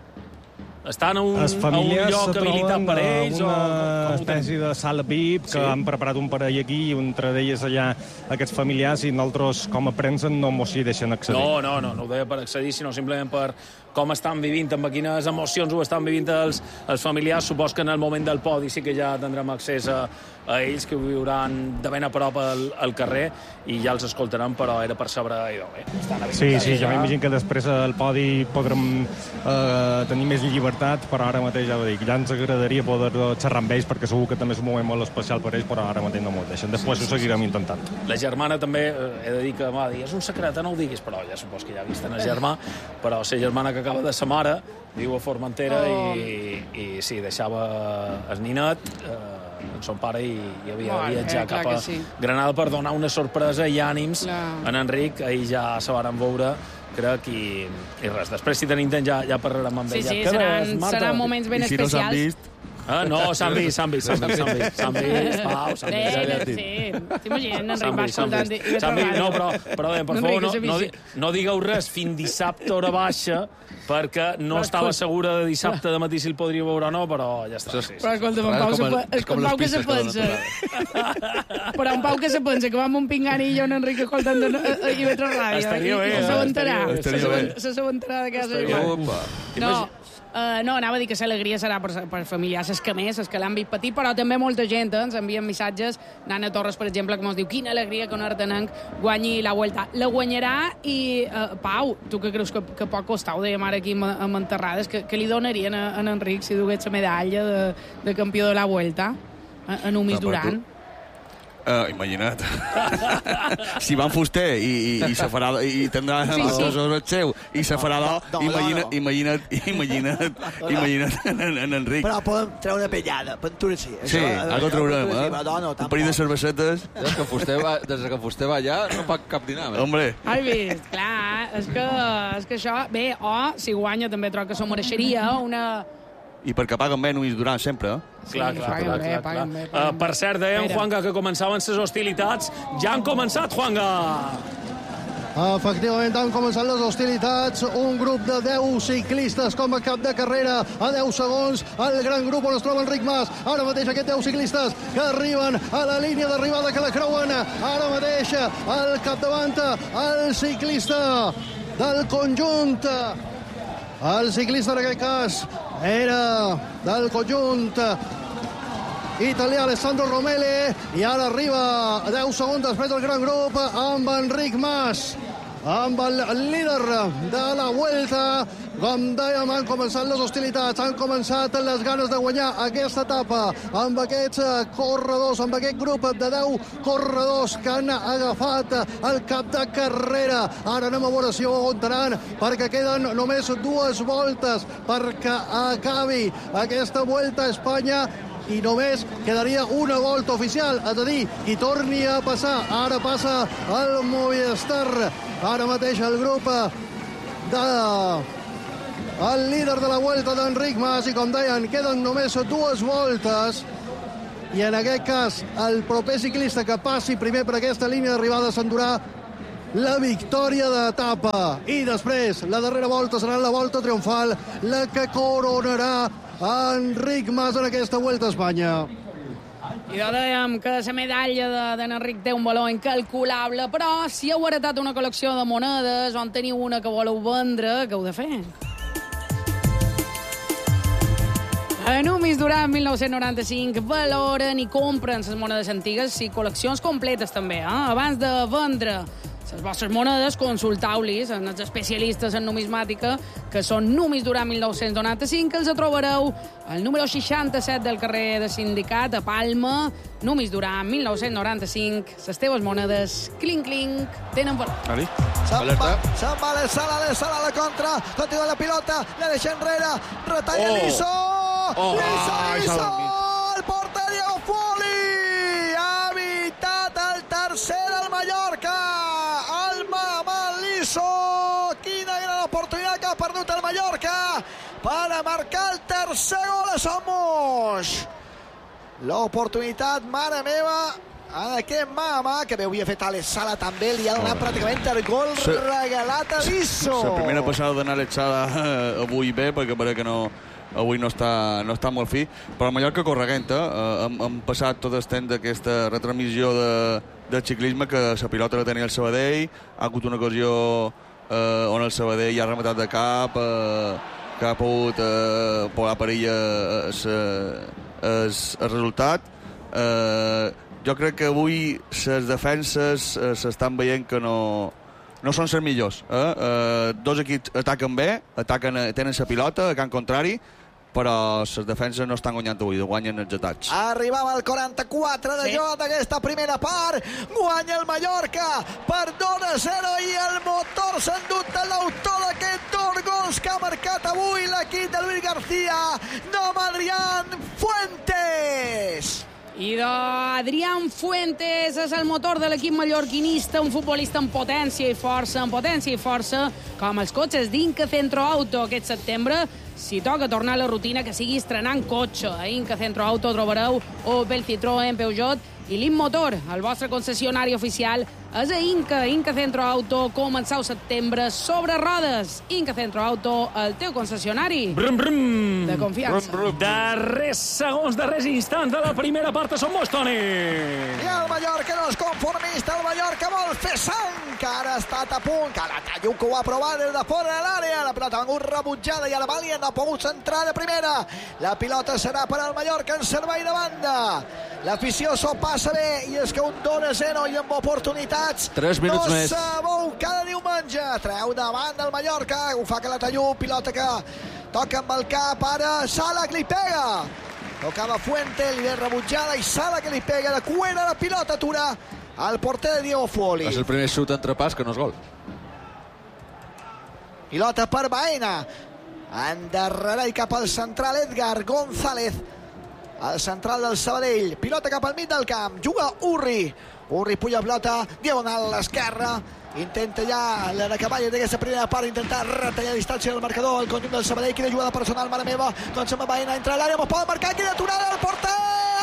Estan a un, a un lloc habilitat per ells? Una o, espècie de sala V I P que sí? Han preparat un parell aquí i entre d'elles allà aquests familiars i nosaltres com a premsa no mos hi deixen accedir. No, no, no, no ho deia per accedir, sinó simplement per com estan vivint, amb quines emocions ho estan vivint els, els familiars. Supos que en el moment del podi sí que ja tindrem accés a, a ells, que ho viuran de ben a prop al, al carrer i ja els escoltaran, però era per saber idò, eh? Sí, sí, ja m'imagino que després al podi podrem eh, tenir més llibertat, però ara mateix ja ho dic, ja ens agradaria poder xerrar amb ells, perquè segur que també és un moment molt especial per ells, però ara mateix no m'ho deixen. Després sí, ho seguirem sí. intentant. La germana també, eh, he de dir que va dir, és un secret, no ho diguis, però ja supos que ja ha vist en el germà, però la germana que acaba de sa mare, viu a Formentera oh. i, i sí, deixava el ninet eh, en son pare i, i havia de viatjar cap a sí. Granada per donar una sorpresa i ànims no. en Enric. Ahir ja se varen veure, crec, i, i res. Després, si tenim temps, ja, ja parlarem amb sí, ella. Sí, sí, seran, seran moments ben I si especials. no s'han vist... Ah, no, s'han vist, s'han vist, s'han vist, s'han vist, s'han vist, Pau, s'han vist. Ja sí, t'imagines, Enric va escoltant... S'han vist, no, però, però bé, per favor, no, no, no digueu res fins dissabte hora baixa, perquè no estava segura de dissabte de matí si el podria veure o no, però ja està. Sí, sí. Però escolta, en Pau, se, és com Pau que se pensa. Però en Pau que se pensa que va amb un pinganillo i un Enric escoltant i vetre ràdio. Estaria bé. I s'aguantarà. S'aguantarà de casa. Opa. No. Uh, no, anava a dir que l'alegria serà per, per familiars els que més, els que l'han vist patir, però també molta gent eh, ens envien missatges. Nana Torres, per exemple, que ens diu quina alegria que un artenenc guanyi la Vuelta. La guanyarà i, uh, Pau, tu que creus que, que pot costar, ho dèiem ara aquí amb enterrades, que, que li donarien a, a Enric si dugués la medalla de, de campió de la Vuelta a, a Numis no, Duran? Uh, imagina't. Si va en fuster i, i, i se farà i tindrà sí, sí. el seu i se farà no, no, imagina't, no. imagina't, imagina't, imagina't en, en Enric. Però podem treure una pellada, pintura sí. Sí, això ho traurem, eh? No, no, un parell de cervesetes. Des que Fuster va, des que Fuster va allà no fa cap dinar. Eh? Hombre. Has vist? Clar, és que, és que això... Bé, o, si guanya també troc que s'ho mereixeria, una... I perquè paguen bé Numis Duran sempre, eh? Sí, clar, clar, clar, bé, clar, clar. Bé, uh, per cert, dèiem, Juanga, que començaven les hostilitats. Ja han començat, Juanga! Efectivament, han començat les hostilitats. Un grup de deu ciclistes com a cap de carrera a deu segons. El gran grup on es troba Enric Mas. Ara mateix aquests deu ciclistes que arriben a la línia d'arribada, que la creuen. Ara mateix al capdavant el ciclista del conjunt. El ciclista, en aquest cas, era del conjunt italià Alessandro Romele, i ara arriba deu segons després del gran grup amb Enric Mas, amb el líder de la Vuelta. Com dèiem, han començat les hostilitats, han començat les ganes de guanyar aquesta etapa amb aquests corredors, amb aquest grup de deu corredors que han agafat el cap de carrera. Ara anem a veure si ho aguantaran, perquè queden només dues voltes perquè acabi aquesta Vuelta a Espanya i només quedaria una volta oficial, és a dir, qui torni a passar. Ara passa el Movistar, ara mateix el grup de... el líder de la Vuelta d'Enric Mas, i com deien, queden només dues voltes, i en aquest cas el proper ciclista que passi primer per aquesta línia d'arribada s'endurà la victòria d'etapa. I després, la darrera volta serà la volta triomfal, la que coronarà Enric Mas en aquesta Vuelta a Espanya. I ja dèiem que la medalla d'en Enric té un valor incalculable, però si heu heretat una col·lecció de monedes o en teniu una que voleu vendre, què heu de fer? A Numis Duran mil nou-cents noranta-cinc valoren i compren les monedes antigues i col·leccions completes també. Eh? Abans de vendre les vostres monedes, consultau-los en els especialistes en numismàtica, que són Numis Duran mil nou-cents noranta-cinc, que els trobareu al número seixanta-set del carrer de Sindicat, a Palma. Numis Duran mil nou-cents noranta-cinc. Les teves monedes, clinc, clinc, tenen valor. Ali. Se'n va, se'n va l'Essala, l'Essala a la contra, continua la pilota, la deixa enrere, retalla Oh. Liso! Oh. Liso, Ai, Liso! s'ha El porter Diego Foli! Ha evitat el tercer del Mallorca! El Maman Liso! Quina gran oportunitat que ha perdut el Mallorca per marcar el tercer gol a Somos! L'oportunitat, mare meva, en aquest Mama, que bé havia fet a l'Essala també, li ha donat pràcticament el gol Sí. regalat a Liso. La primera passada d'anar a l'Etsada avui bé, perquè pare que no, avui no està, no està molt fi, però el Mallorca correguent, eh? hem, hem passat tot el temps d'aquesta retransmissió de, de ciclisme que la pilota la tenia el Sabadell, ha hagut una ocasió eh, on el Sabadell ha rematat de cap, eh, que ha pogut eh, posar per ella el resultat. Eh, jo crec que avui les defenses eh, s'estan veient que no, no són les millors. Eh? Eh, dos equips ataquen bé, ataquen, tenen la pilota a camp contrari, però les defenses no estan guanyant avui, guanyen els atacs. Arribava al quaranta-quatre de Sí. joc d'aquesta primera part, guanya el Mallorca per dos a zero i el motor s'endut l'autor d'aquests dos gols que ha marcat avui l'equip de Luis García, nom Adrián Fuentes. I d'Adrián Fuentes és el motor de l'equip mallorquinista, un futbolista en potència i força, en potència i força, com els cotxes d'Inca Centro Auto aquest setembre. Si toca tornar a la rutina, que sigui estrenant cotxe. A Inca Centro Auto trobareu Opel, Citroën, Peugeot i l'Immotor, el vostre concessionari oficial, és a Inca, Inca Centro Auto, començau setembre sobre rodes. Inca Centro Auto, el teu concessionari Brum, brum. de confiança. Brum, brum. Darrers segons, darrers instants de la primera part, Somos, Toni. I el Mallorca no és conformista, el Mallorca vol fer sang, que ara ha estat a punt, que la Tayuco ho ha provat des de fora de l'àrea, la pilota ha vingut rebutjada i el Valien no ha pogut centrar de primera. La pilota serà per al Mallorca en servei de banda. L'afició s'ho passa bé i és que un dos a zero i amb oportunitats Tres minuts no més. sabeu cada diumenge. Treu davant del Mallorca, ho fa que la Tallú, pilota que toca amb el cap, ara Sala que li pega. Tocava Fuente, li ve rebutjada i Sala que li pega de cuera la pilota, atura el porter de Diego Fuoli. És el primer xut entre pas que no és gol. Pilota per Baena. Endarrere i cap al central Edgar González. El central del Sabadell. Pilota cap al mig del camp. Juga Urri. Urri puja pilota. Diagonal a l'esquerra. Intenta ja la de Cavalles d'aquesta primera part, intentar retallar distància del marcador. El conjunt del Sabadell. Quina jugada personal, mare meva. Doncs se'n va Baena, entra a l'àrea, m'ho poden marcar. Quina aturada del porter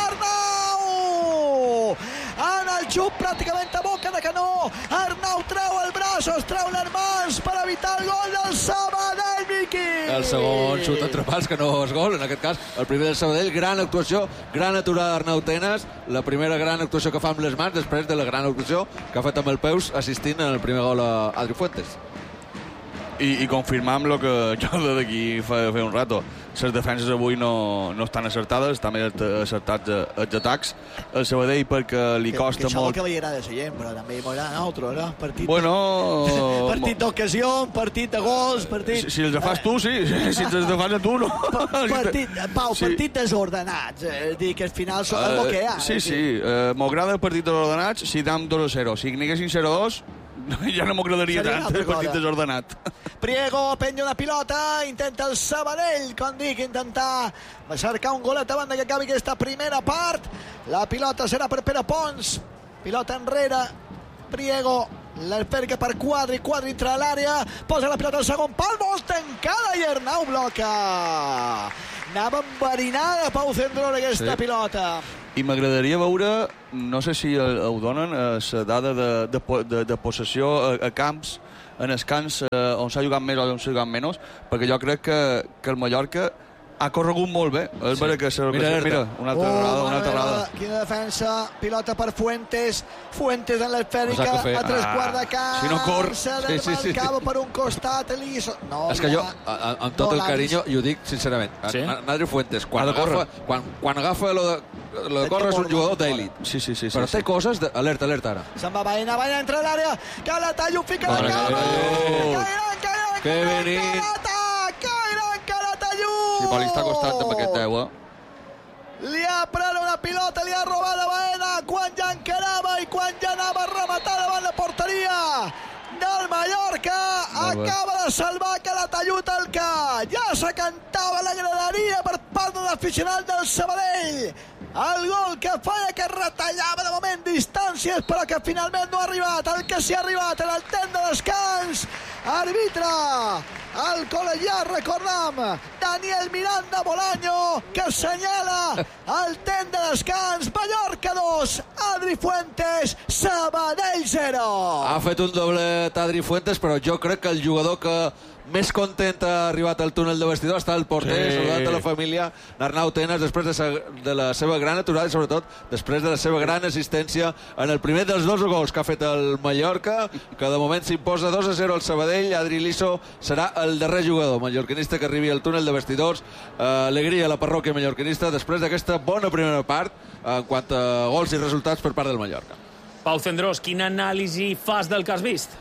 Arnau! En el xup pràcticament a boca de canó. Arnau treu el braç, es treu les mans per evitar el gol del Sabadell, Miqui. El segon xut entre pals, que no és gol, en aquest cas el primer del Sabadell, gran actuació, gran aturada d'Arnau Tenas, la primera gran actuació que fa amb les mans després de la gran actuació que ha fet amb el peus assistint en el primer gol a Adri Fuentes. I, i confirmam el que jo d'aquí fa, fa un rato. Les defenses avui no, no estan acertades, estan més acertats els atacs. El Sabadell perquè li costa que, que molt... això que li agrada a la gent, però també m'agrada a nosaltres, no? Partit, Bueno... partit d'ocasió, partit de gols, partit... Si, si els fas tu, sí. Si els fas a tu, no. Partit, Pau, Sí. partit desordenats. És dir, que al final són el que hi ha. Sí, sí. Uh, M'agrada el partit desordenats si dam dos a zero. Si n'hi haguessin zero a dos, ja no m'agradaria Seria tant una altra el partit cosa. desordenat. Priego penja una pilota, intenta el Sabadell, com dic, intentar cercar un golet abans que acabi aquesta primera part. La pilota serà per Pere Pons, pilota enrere, Priego, l'alberga per Quadri, Quadri entra a l'àrea, posa la pilota al segon pal, molt tancada i Arnau bloca. Anava enverinada Pau Cendrós aquesta sí. pilota. I m'agradaria veure, no sé si ho donen, la dada de, de, de, de possessió a, a camps, en els camps eh, on s'ha jugat més o on s'ha jugat menys, perquè jo crec que, que el Mallorca ha corregut molt bé. És sí. que se, mira, que, mira, una altra oh, errada, una altra errada. Quina defensa, pilota per Fuentes, Fuentes en l'esfèrica, a tres ah, quarts de camp, si no cor, se sí, sí, sí. Cabo per un costat, Eliso. No, és que jo, amb tot no el carinyo, i ho dic sincerament, ¿sí? Nadri Fuentes, quan agafa, quan, quan agafa lo de, lo de córrer és un jugador d'èlit. Sí, sí, sí, però sí, té sí. coses de... Alerta, alerta ara. Se'n va Baena, Baena entra a l'àrea, Calatayud fica la cama. Cairan, cairan, que venit. Cairan, Calatayud. Si Poli està costant amb aquest deu, eh? Li ha pres una pilota, li ha robat a Baena quan ja encarava i quan ja anava a rematar davant la porteria del Mallorca. Acaba de salvar Calatayud el que ja se cantava la graderia per part de l'aficionat del Sabadell. El gol que feia que retallava de moment distàncies però que finalment no ha arribat. El que s'hi ha arribat en el temps de descans. Arbitra el col·legiat, recordam, Daniel Miranda Bolaño, que assenyala el temps de descans. Mallorca dos, Adri Fuentes, Sabadell zero. Ha fet un doblet Adri Fuentes, però jo crec que el jugador que més content ha arribat al túnel de vestidor està el porter, sí. Saludat de la família Arnau Tenas, després de, sa, de la seva gran aturada i sobretot després de la seva gran assistència en el primer dels dos gols que ha fet el Mallorca, que de moment s'imposa dos a zero al Sabadell. Adri Liso serà el darrer jugador mallorquinista que arribi al túnel de vestidors. Uh, alegria a la parròquia mallorquinista després d'aquesta bona primera part en quant a gols i resultats per part del Mallorca. Pau Cendrós, quina anàlisi fas del que has vist?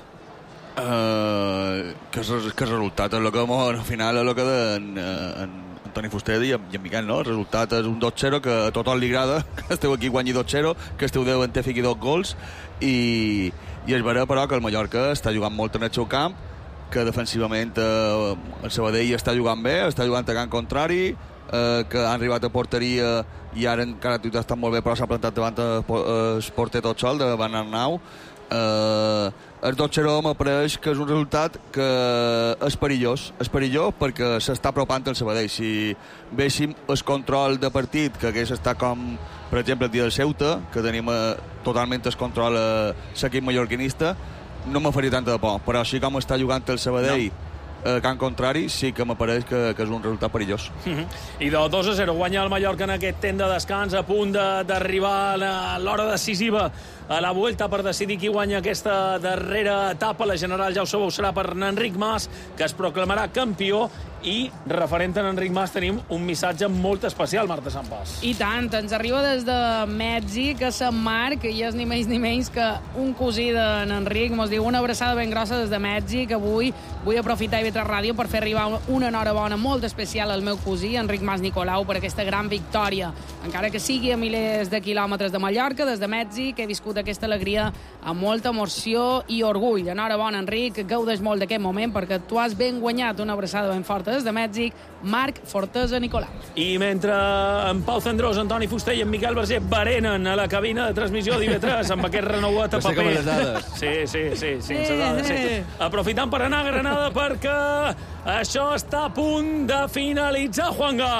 Uh, que, que el resultat és el que al final és el que de, en, en Antoni Fuster i en, i en Miquel, no? El resultat és un dos zero que a tothom li agrada, que esteu aquí guanyi dos zero, que esteu deu en té fiqui dos gols i, i és vera però que el Mallorca està jugant molt en el seu camp, que defensivament eh, el Sabadell està jugant bé, està jugant a camp contrari, eh, que han arribat a porteria i ara encara tot està molt bé però s'ha plantat davant el porter tot sol de Van Arnau. Uh, el dos zero m'apareix que és un resultat que és perillós és perillós perquè s'està apropant el Sabadell. Si veiéssim el control de partit que hagués estat com per exemple el dia del Ceuta, que tenim uh, totalment el control a uh, l'equip mallorquinista, no me faria tanta de por, però així com està jugant el Sabadell no. Uh, camp contrari, sí que m'apareix que, que és un resultat perillós. Mm-hmm. I de dos a zero guanya el Mallorca en aquest temps de descans, a punt d'arribar a l'hora decisiva a la Vuelta per decidir qui guanya aquesta darrera etapa. La general, ja ho sabeu, serà per Enric Mas, que es proclamarà campió. I referent a Enric Mas tenim un missatge molt especial, Marta Santpas. I tant, ens arriba des de Mèxic, a Sant Marc, i és ni més ni menys que un cosí d'en Enric. Mos diu una abraçada ben grossa des de Mèxic. Avui vull aprofitar i veure ràdio per fer arribar una enhorabona molt especial al meu cosí, Enric Mas Nicolau, per aquesta gran victòria. Encara que sigui a milers de quilòmetres de Mallorca, des de Mèxic, he viscut aquesta alegria amb molta emoció i orgull. Enhorabona, Enric, gaudeix molt d'aquest moment perquè tu has ben guanyat. Una abraçada ben forta des de Mèxic, Marc Fortesa Nicolau. I mentre en Pau Cendrós, Antoni Fuster i en Miquel Verger berenen a la cabina de transmissió d'I V tres amb aquest renouat a paper. Les dades. Sí, sí, sí, sí, sí, dades, sí. Aprofitant per anar a Granada perquè això està a punt de finalitzar, Juanga.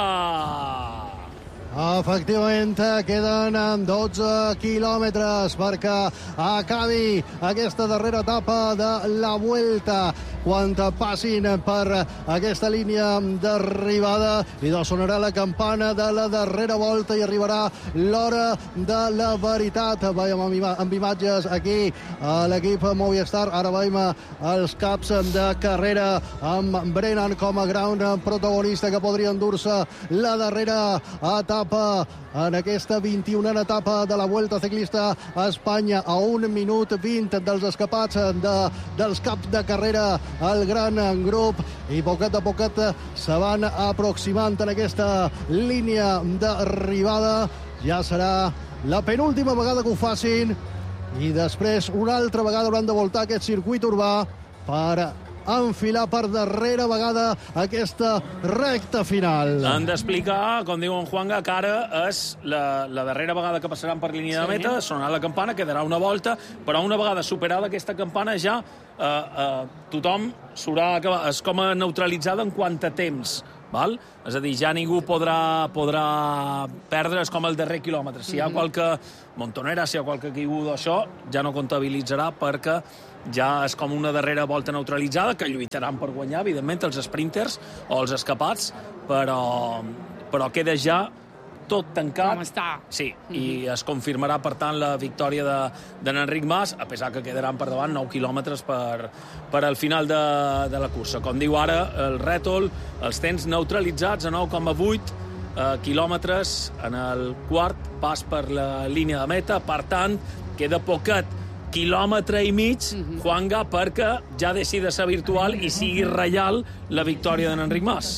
Efectivament, queden dotze quilòmetres perquè acabi aquesta darrera etapa de la Vuelta. Quan passin per aquesta línia d'arribada i doncs sonarà la campana de la darrera volta i arribarà l'hora de la veritat. Veiem amb imatges aquí a l'equip Movistar. Ara veiem els caps de carrera amb Brennan com a gran protagonista que podria endur-se la darrera etapa en aquesta vint-i-unena etapa de la Vuelta Ciclista a Espanya. A un minut vint dels escapats de, dels caps de carrera el gran grup i poquet a poquet se van aproximant en aquesta línia d'arribada. Ja serà la penúltima vegada que ho facin i després una altra vegada hauran de voltar aquest circuit urbà per enfilar per darrera vegada aquesta recta final. Han d'explicar, com diu en Juanga, que ara és la, la darrera vegada que passaran per línia sí. de meta, sonarà la campana, quedarà una volta, però una vegada superada aquesta campana ja eh, eh, tothom s'haurà acabat, és com a neutralitzada en quant a temps val? És a dir, ja ningú podrà, podrà perdre, és com el darrer quilòmetre. Si hi ha qualque montonera, si hi ha qualque caiguda, això ja no comptabilitzarà perquè ja és com una darrera volta neutralitzada, que lluitaran per guanyar, evidentment, els sprinters o els escapats, però, però queda ja tot tancat. Com està. Sí, mm-hmm. i es confirmarà, per tant, la victòria de, de l'Enric Mas, a pesar que quedaran per davant nou quilòmetres per, per al final de, de la cursa. Com diu ara el rètol, els temps neutralitzats a nou coma vuit eh, quilòmetres en el quart pas per la línia de meta. Per tant, queda poquet, quilòmetre i mig, mm-hmm. Juanga, perquè ja deixi de ser virtual i sigui real la victòria de l'Enric Mas.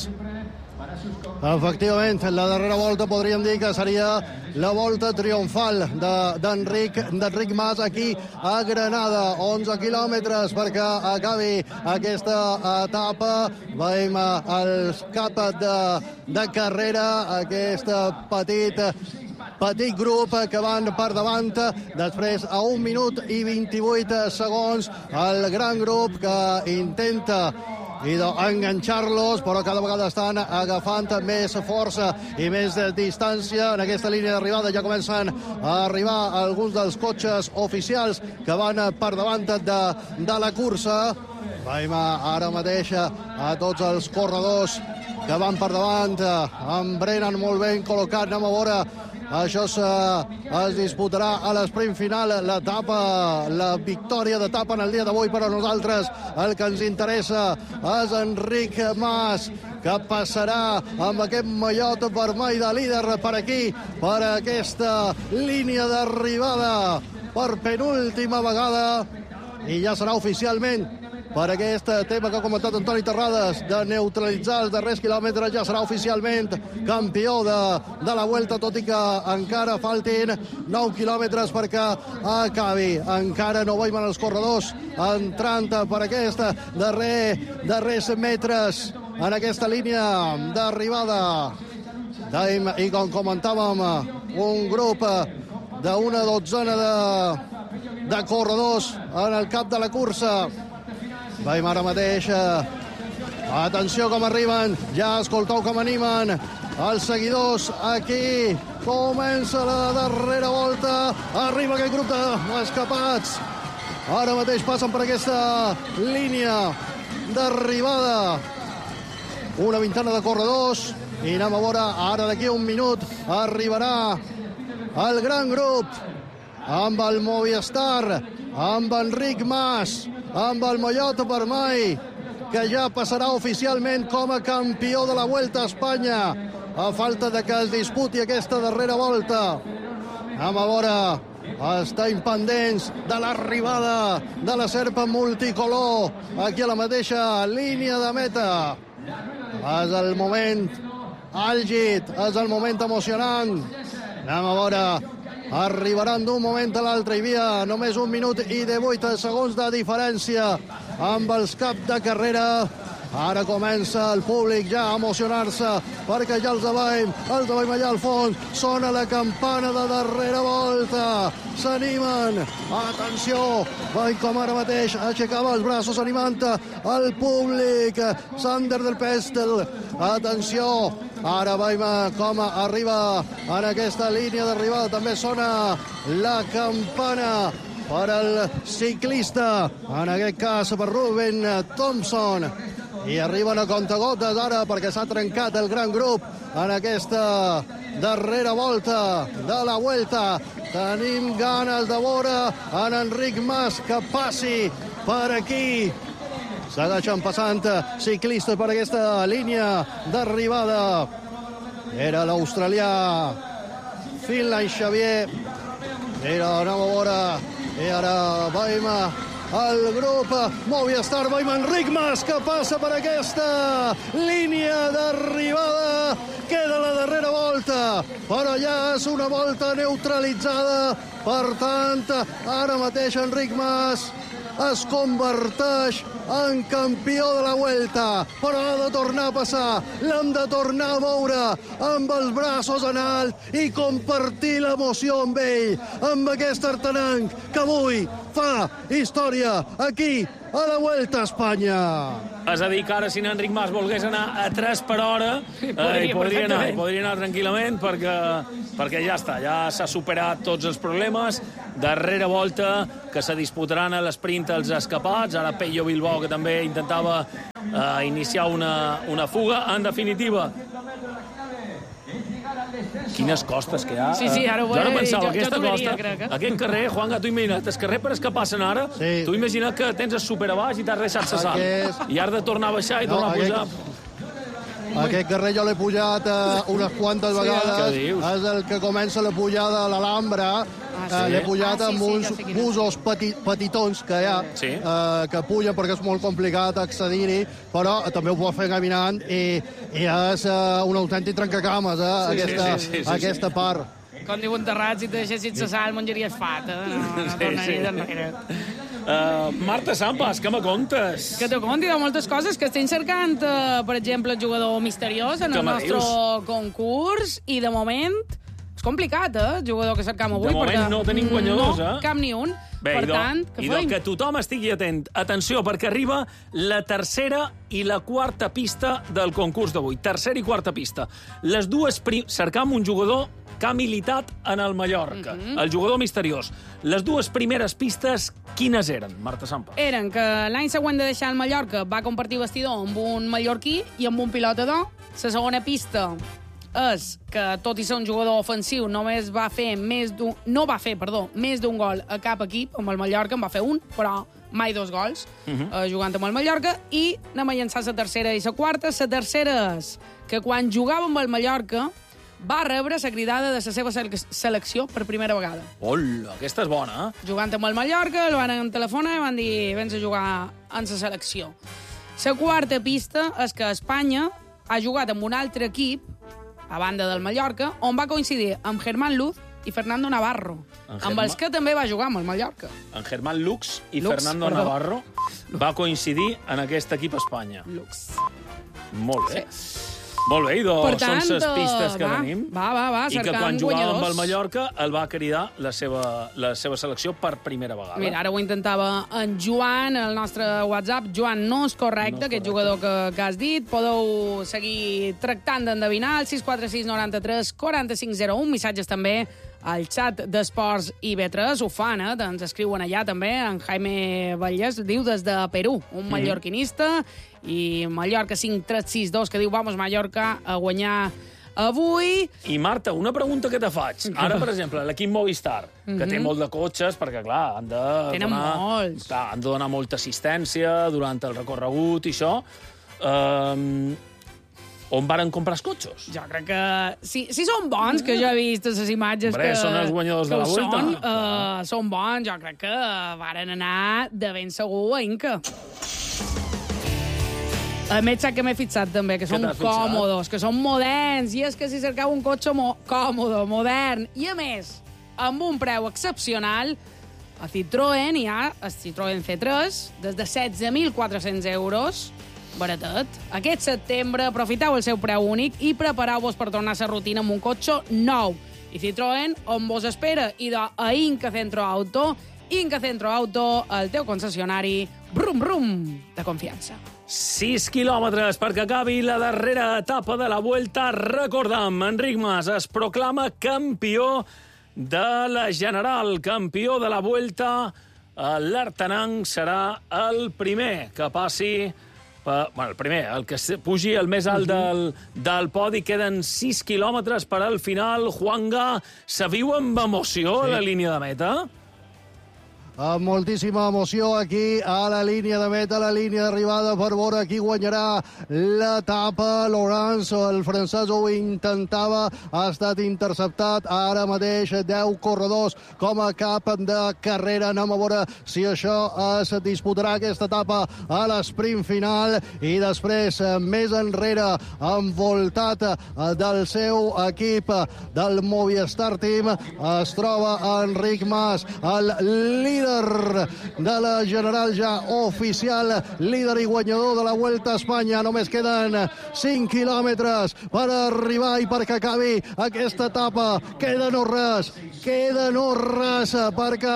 Efectivament, la darrera volta podríem dir que seria la volta triomfal d'Enric d'Enric Mas aquí a Granada. onze quilòmetres perquè acabi aquesta etapa. Veiem el cap de, de carrera, aquest petit petit grup que van per davant. Després, a un minut i vint-i-vuit segons, el gran grup que intenta i d'enganxar-los, però cada vegada estan agafant més força i més distància. En aquesta línia d'arribada ja comencen a arribar alguns dels cotxes oficials que van per davant de, de la cursa. Veiem ara mateix a tots els corredors que van per davant, amb Brennan molt ben col·locat. Anem a veure, això es, es disputarà a l'esprint final, l'etapa, la victòria d'etapa en el dia d'avui. Per a nosaltres el que ens interessa és Enric Mas, que passarà amb aquest mallot vermell de líder per aquí, per aquesta línia d'arribada per penúltima vegada, i ja serà oficialment, per aquest tema que ha comentat Antoni Terrades, de neutralitzar els darrers quilòmetres, ja serà oficialment campió de, de la Vuelta, tot i que encara faltin nou quilòmetres perquè acabi. Encara no veiem els corredors entrant per aquest darrer, darrers metres en aquesta línia d'arribada. I com comentàvem, un grup d'una dotzena de, de corredors en el cap de la cursa. Veiem ara mateix, atenció com arriben, ja escolteu com animen els seguidors aquí. Comença la darrera volta, arriba aquest grup d'escapats. Ara mateix passen per aquesta línia d'arribada una vintena de corredors, i anem a veure, ara d'aquí un minut arribarà el gran grup amb el Movistar, amb Enric Mas, amb el mallot vermell, que ja passarà oficialment com a campió de la Vuelta a Espanya, a falta de que es disputi aquesta darrera volta. Anem a veure, estem pendents de l'arribada de la serpa multicolor aquí a la mateixa línia de meta. És el moment àlgid, és el moment emocionant. Anem a veure, arribaran d'un moment a l'altre. Hi havia només un minut i divuit segons de diferència amb els caps de carrera. Ara comença el públic ja a emocionar-se, perquè ja els veiem, els veiem allà al fons. Sona la campana de darrera volta. S'animen. Atenció, veiem com ara mateix aixecava els braços animant el públic. Sander del Pestel. Atenció, ara veiem com arriba en aquesta línia d'arribada. També sona la campana per al ciclista, en aquest cas per Ruben Thompson. I arriben a contagotes ara, perquè s'ha trencat el gran grup en aquesta darrera volta de la Vuelta. Tenim ganes de veure en Enric Mas que passi per aquí. Segueixen passant ciclistes per aquesta línia d'arribada. Era l'australià Finlay Xavier. Era, anem a veure, i ara veiem el grup Movistar. Veiem Enric Mas que passa per aquesta línia d'arribada. Queda la darrera volta, però ja és una volta neutralitzada. Per tant, ara mateix Enric Mas es converteix en campió de la Vuelta, però ha de tornar a passar, l'hem de tornar a veure amb els braços en alt i compartir l'emoció amb ell, amb aquest artenenc que avui fa història aquí a la Vuelta a Espanya. És a dir, que ara si n'Enric Mas volgués anar a tres per hora, eh, hi podria anar, hi podria anar tranquil·lament, perquè, perquè ja està, ja s'ha superat tots els problemes. Darrera volta, que se disputaran a l'esprint els escapats. Ara Pello Bilbao, que també intentava eh, iniciar una, una fuga. En definitiva, quines costes que hi ha. Sí, sí, ara ho jo ara he pensava, dit, jo, aquesta jo costa, diria, crec, eh? aquest carrer, Juanga, tu imagina't, el carrer per escapar ara, sí. Tu imagina't que tens el super a baix i t'has deixat la sal. Aquest... I has de tornar a baixar i no, tornar aquest... a pujar. Aquest carrer jo l'he pujat uh, unes quantes Sí, vegades. què dius? És el que comença la pujada a l'Alhambra. Ah, Uh, l'he pujat Ah, sí, amb sí, uns ja sé quin és. busos peti, petitons que hi ha, Sí. uh, que pugen perquè és molt complicat accedir-hi, però també ho pot fer caminant i, i és uh, un autèntic trencacames, eh, Sí, aquesta, sí, sí, sí, sí, aquesta sí. part. Com diuen Terrat, si te deixessis la sal, menjaries fat, eh? No, no Sí, tornaria sí. darrere. Uh, Marta Sampas, què me contes? Que te conti de moltes coses, que estem cercant, eh, per exemple, el jugador misteriós en Què el me nostre dius? concurs, i de moment és complicat, eh, el jugador que cercam avui. De moment perquè no tenim guanyadors, no, eh? cap ni un. Bé, per idò, tant, què idò, feim? que tothom estigui atent. Atenció, perquè arriba la tercera i la quarta pista del concurs d'avui. Tercera i quarta pista. Les dues... Prim... Cercam un jugador que ha militat en el Mallorca, Mhm. el jugador misteriós. Les dues primeres pistes, quines eren, Marta Sampa? Eren que l'any següent de deixar el Mallorca va compartir vestidor amb un mallorquí i amb un pilotador. La segona pista és que, tot i ser un jugador ofensiu, només va fer més d'un... No va fer, perdó, més d'un gol a cap equip. Amb el Mallorca en va fer un, però mai dos gols, uh -huh. eh, jugant amb el Mallorca. I anem a llançar la tercera i la quarta. La tercera és que quan jugava amb el Mallorca va rebre la cridada de la seva selecció per primera vegada. Hola, aquesta és bona, eh? Jugant amb el Mallorca, el van telefonar i van dir vens a jugar en la selecció. La quarta pista és que Espanya ha jugat amb un altre equip, a banda del Mallorca, on va coincidir amb Germán Luz i Fernando Navarro, En amb Germán- els que també va jugar amb el Mallorca. En Germán Lux i Lux, Fernando perdó. Navarro va coincidir en aquest equip a Espanya. Lux. Molt bé. Molt bé, idò, Per tant, són les pistes que va, tenim. va, va, va, I que cercant quan jugava amb guanyadors. el Mallorca el va cridar la seva, la seva selecció per primera vegada. Mira, ara ho intentava en Joan, el nostre WhatsApp. Joan, no és correcte, No és aquest correcte. jugador que, que has dit. Podeu seguir tractant d'endevinar el sis quatre sis noranta-tres quaranta-cinc zero un. Missatges també al xat d'Esports I B tres. Ho fan, eh? Ens escriuen allà també. En Jaime Vallès diu des de Perú, un mallorquinista. I Mallorca cinc tres sis dos, que diu vamos Mallorca a guanyar avui. I Marta, una pregunta que te faig. Ara, per exemple, l'equip Movistar, que té molt de cotxes, perquè, clar, han de Tenen donar, molts. clar, han de donar molta assistència durant el recorregut i això. Um, on varen comprar els cotxes? Jo crec que... Si, si són bons, que jo he vist les imatges Hombre, que... són els guanyadors que de la ho Volta. Són, uh, són bons, jo crec que varen anar de ben segur a Inca. A més, sap que m'he fixat també, que Què són t'has fixat? còmodes, que són moderns, i és que si cercau un cotxe mo còmode, modern, i a més, amb un preu excepcional, a Citroën hi ha el Citroën C tres, des de setze mil quatre-cents euros, baratet. Aquest setembre aprofiteu el seu preu únic i prepareu-vos per tornar a la rutina amb un cotxe nou. I Citroën, on vos espera, i de a Inca Centro Auto. Inca Centro Auto, el teu concessionari, brum, brum, de confiança. sis quilòmetres perquè acabi la darrera etapa de la Vuelta. Recordam, Enric Mas es proclama campió de la General, campió de la Vuelta. L'Artanang serà el primer que passi... Per, bueno, el primer, el que se- pugi el més alt del, del podi. Queden sis quilòmetres per al final. Juanga, se viu amb emoció sí. la línia de meta? Amb moltíssima emoció aquí a la línia de meta, a la línia d'arribada, per veure qui guanyarà l'etapa. Laurence, el francès, ho intentava, ha estat interceptat. Ara mateix deu corredors com a cap de carrera. Anem a veure si això es disputarà, aquesta etapa, a l'esprint final. I després, més enrere, envoltat del seu equip, del Movistar Team, es troba Enric Mas, el líder de la General ja oficial, líder i guanyador de la Vuelta a Espanya. Només queden cinc quilòmetres per arribar i perquè acabi aquesta etapa. Queda no res, queda no res, perquè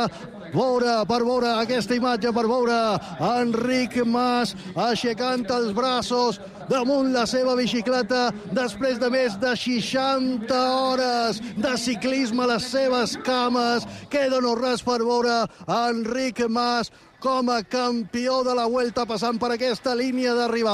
veure, per veure aquesta imatge, per veure Enric Mas aixecant els braços damunt la seva bicicleta després de més de seixanta hores de ciclisme a les seves cames. Queda no res per veure Enric Mas com a campió de la Vuelta passant per aquesta línia d'arribada.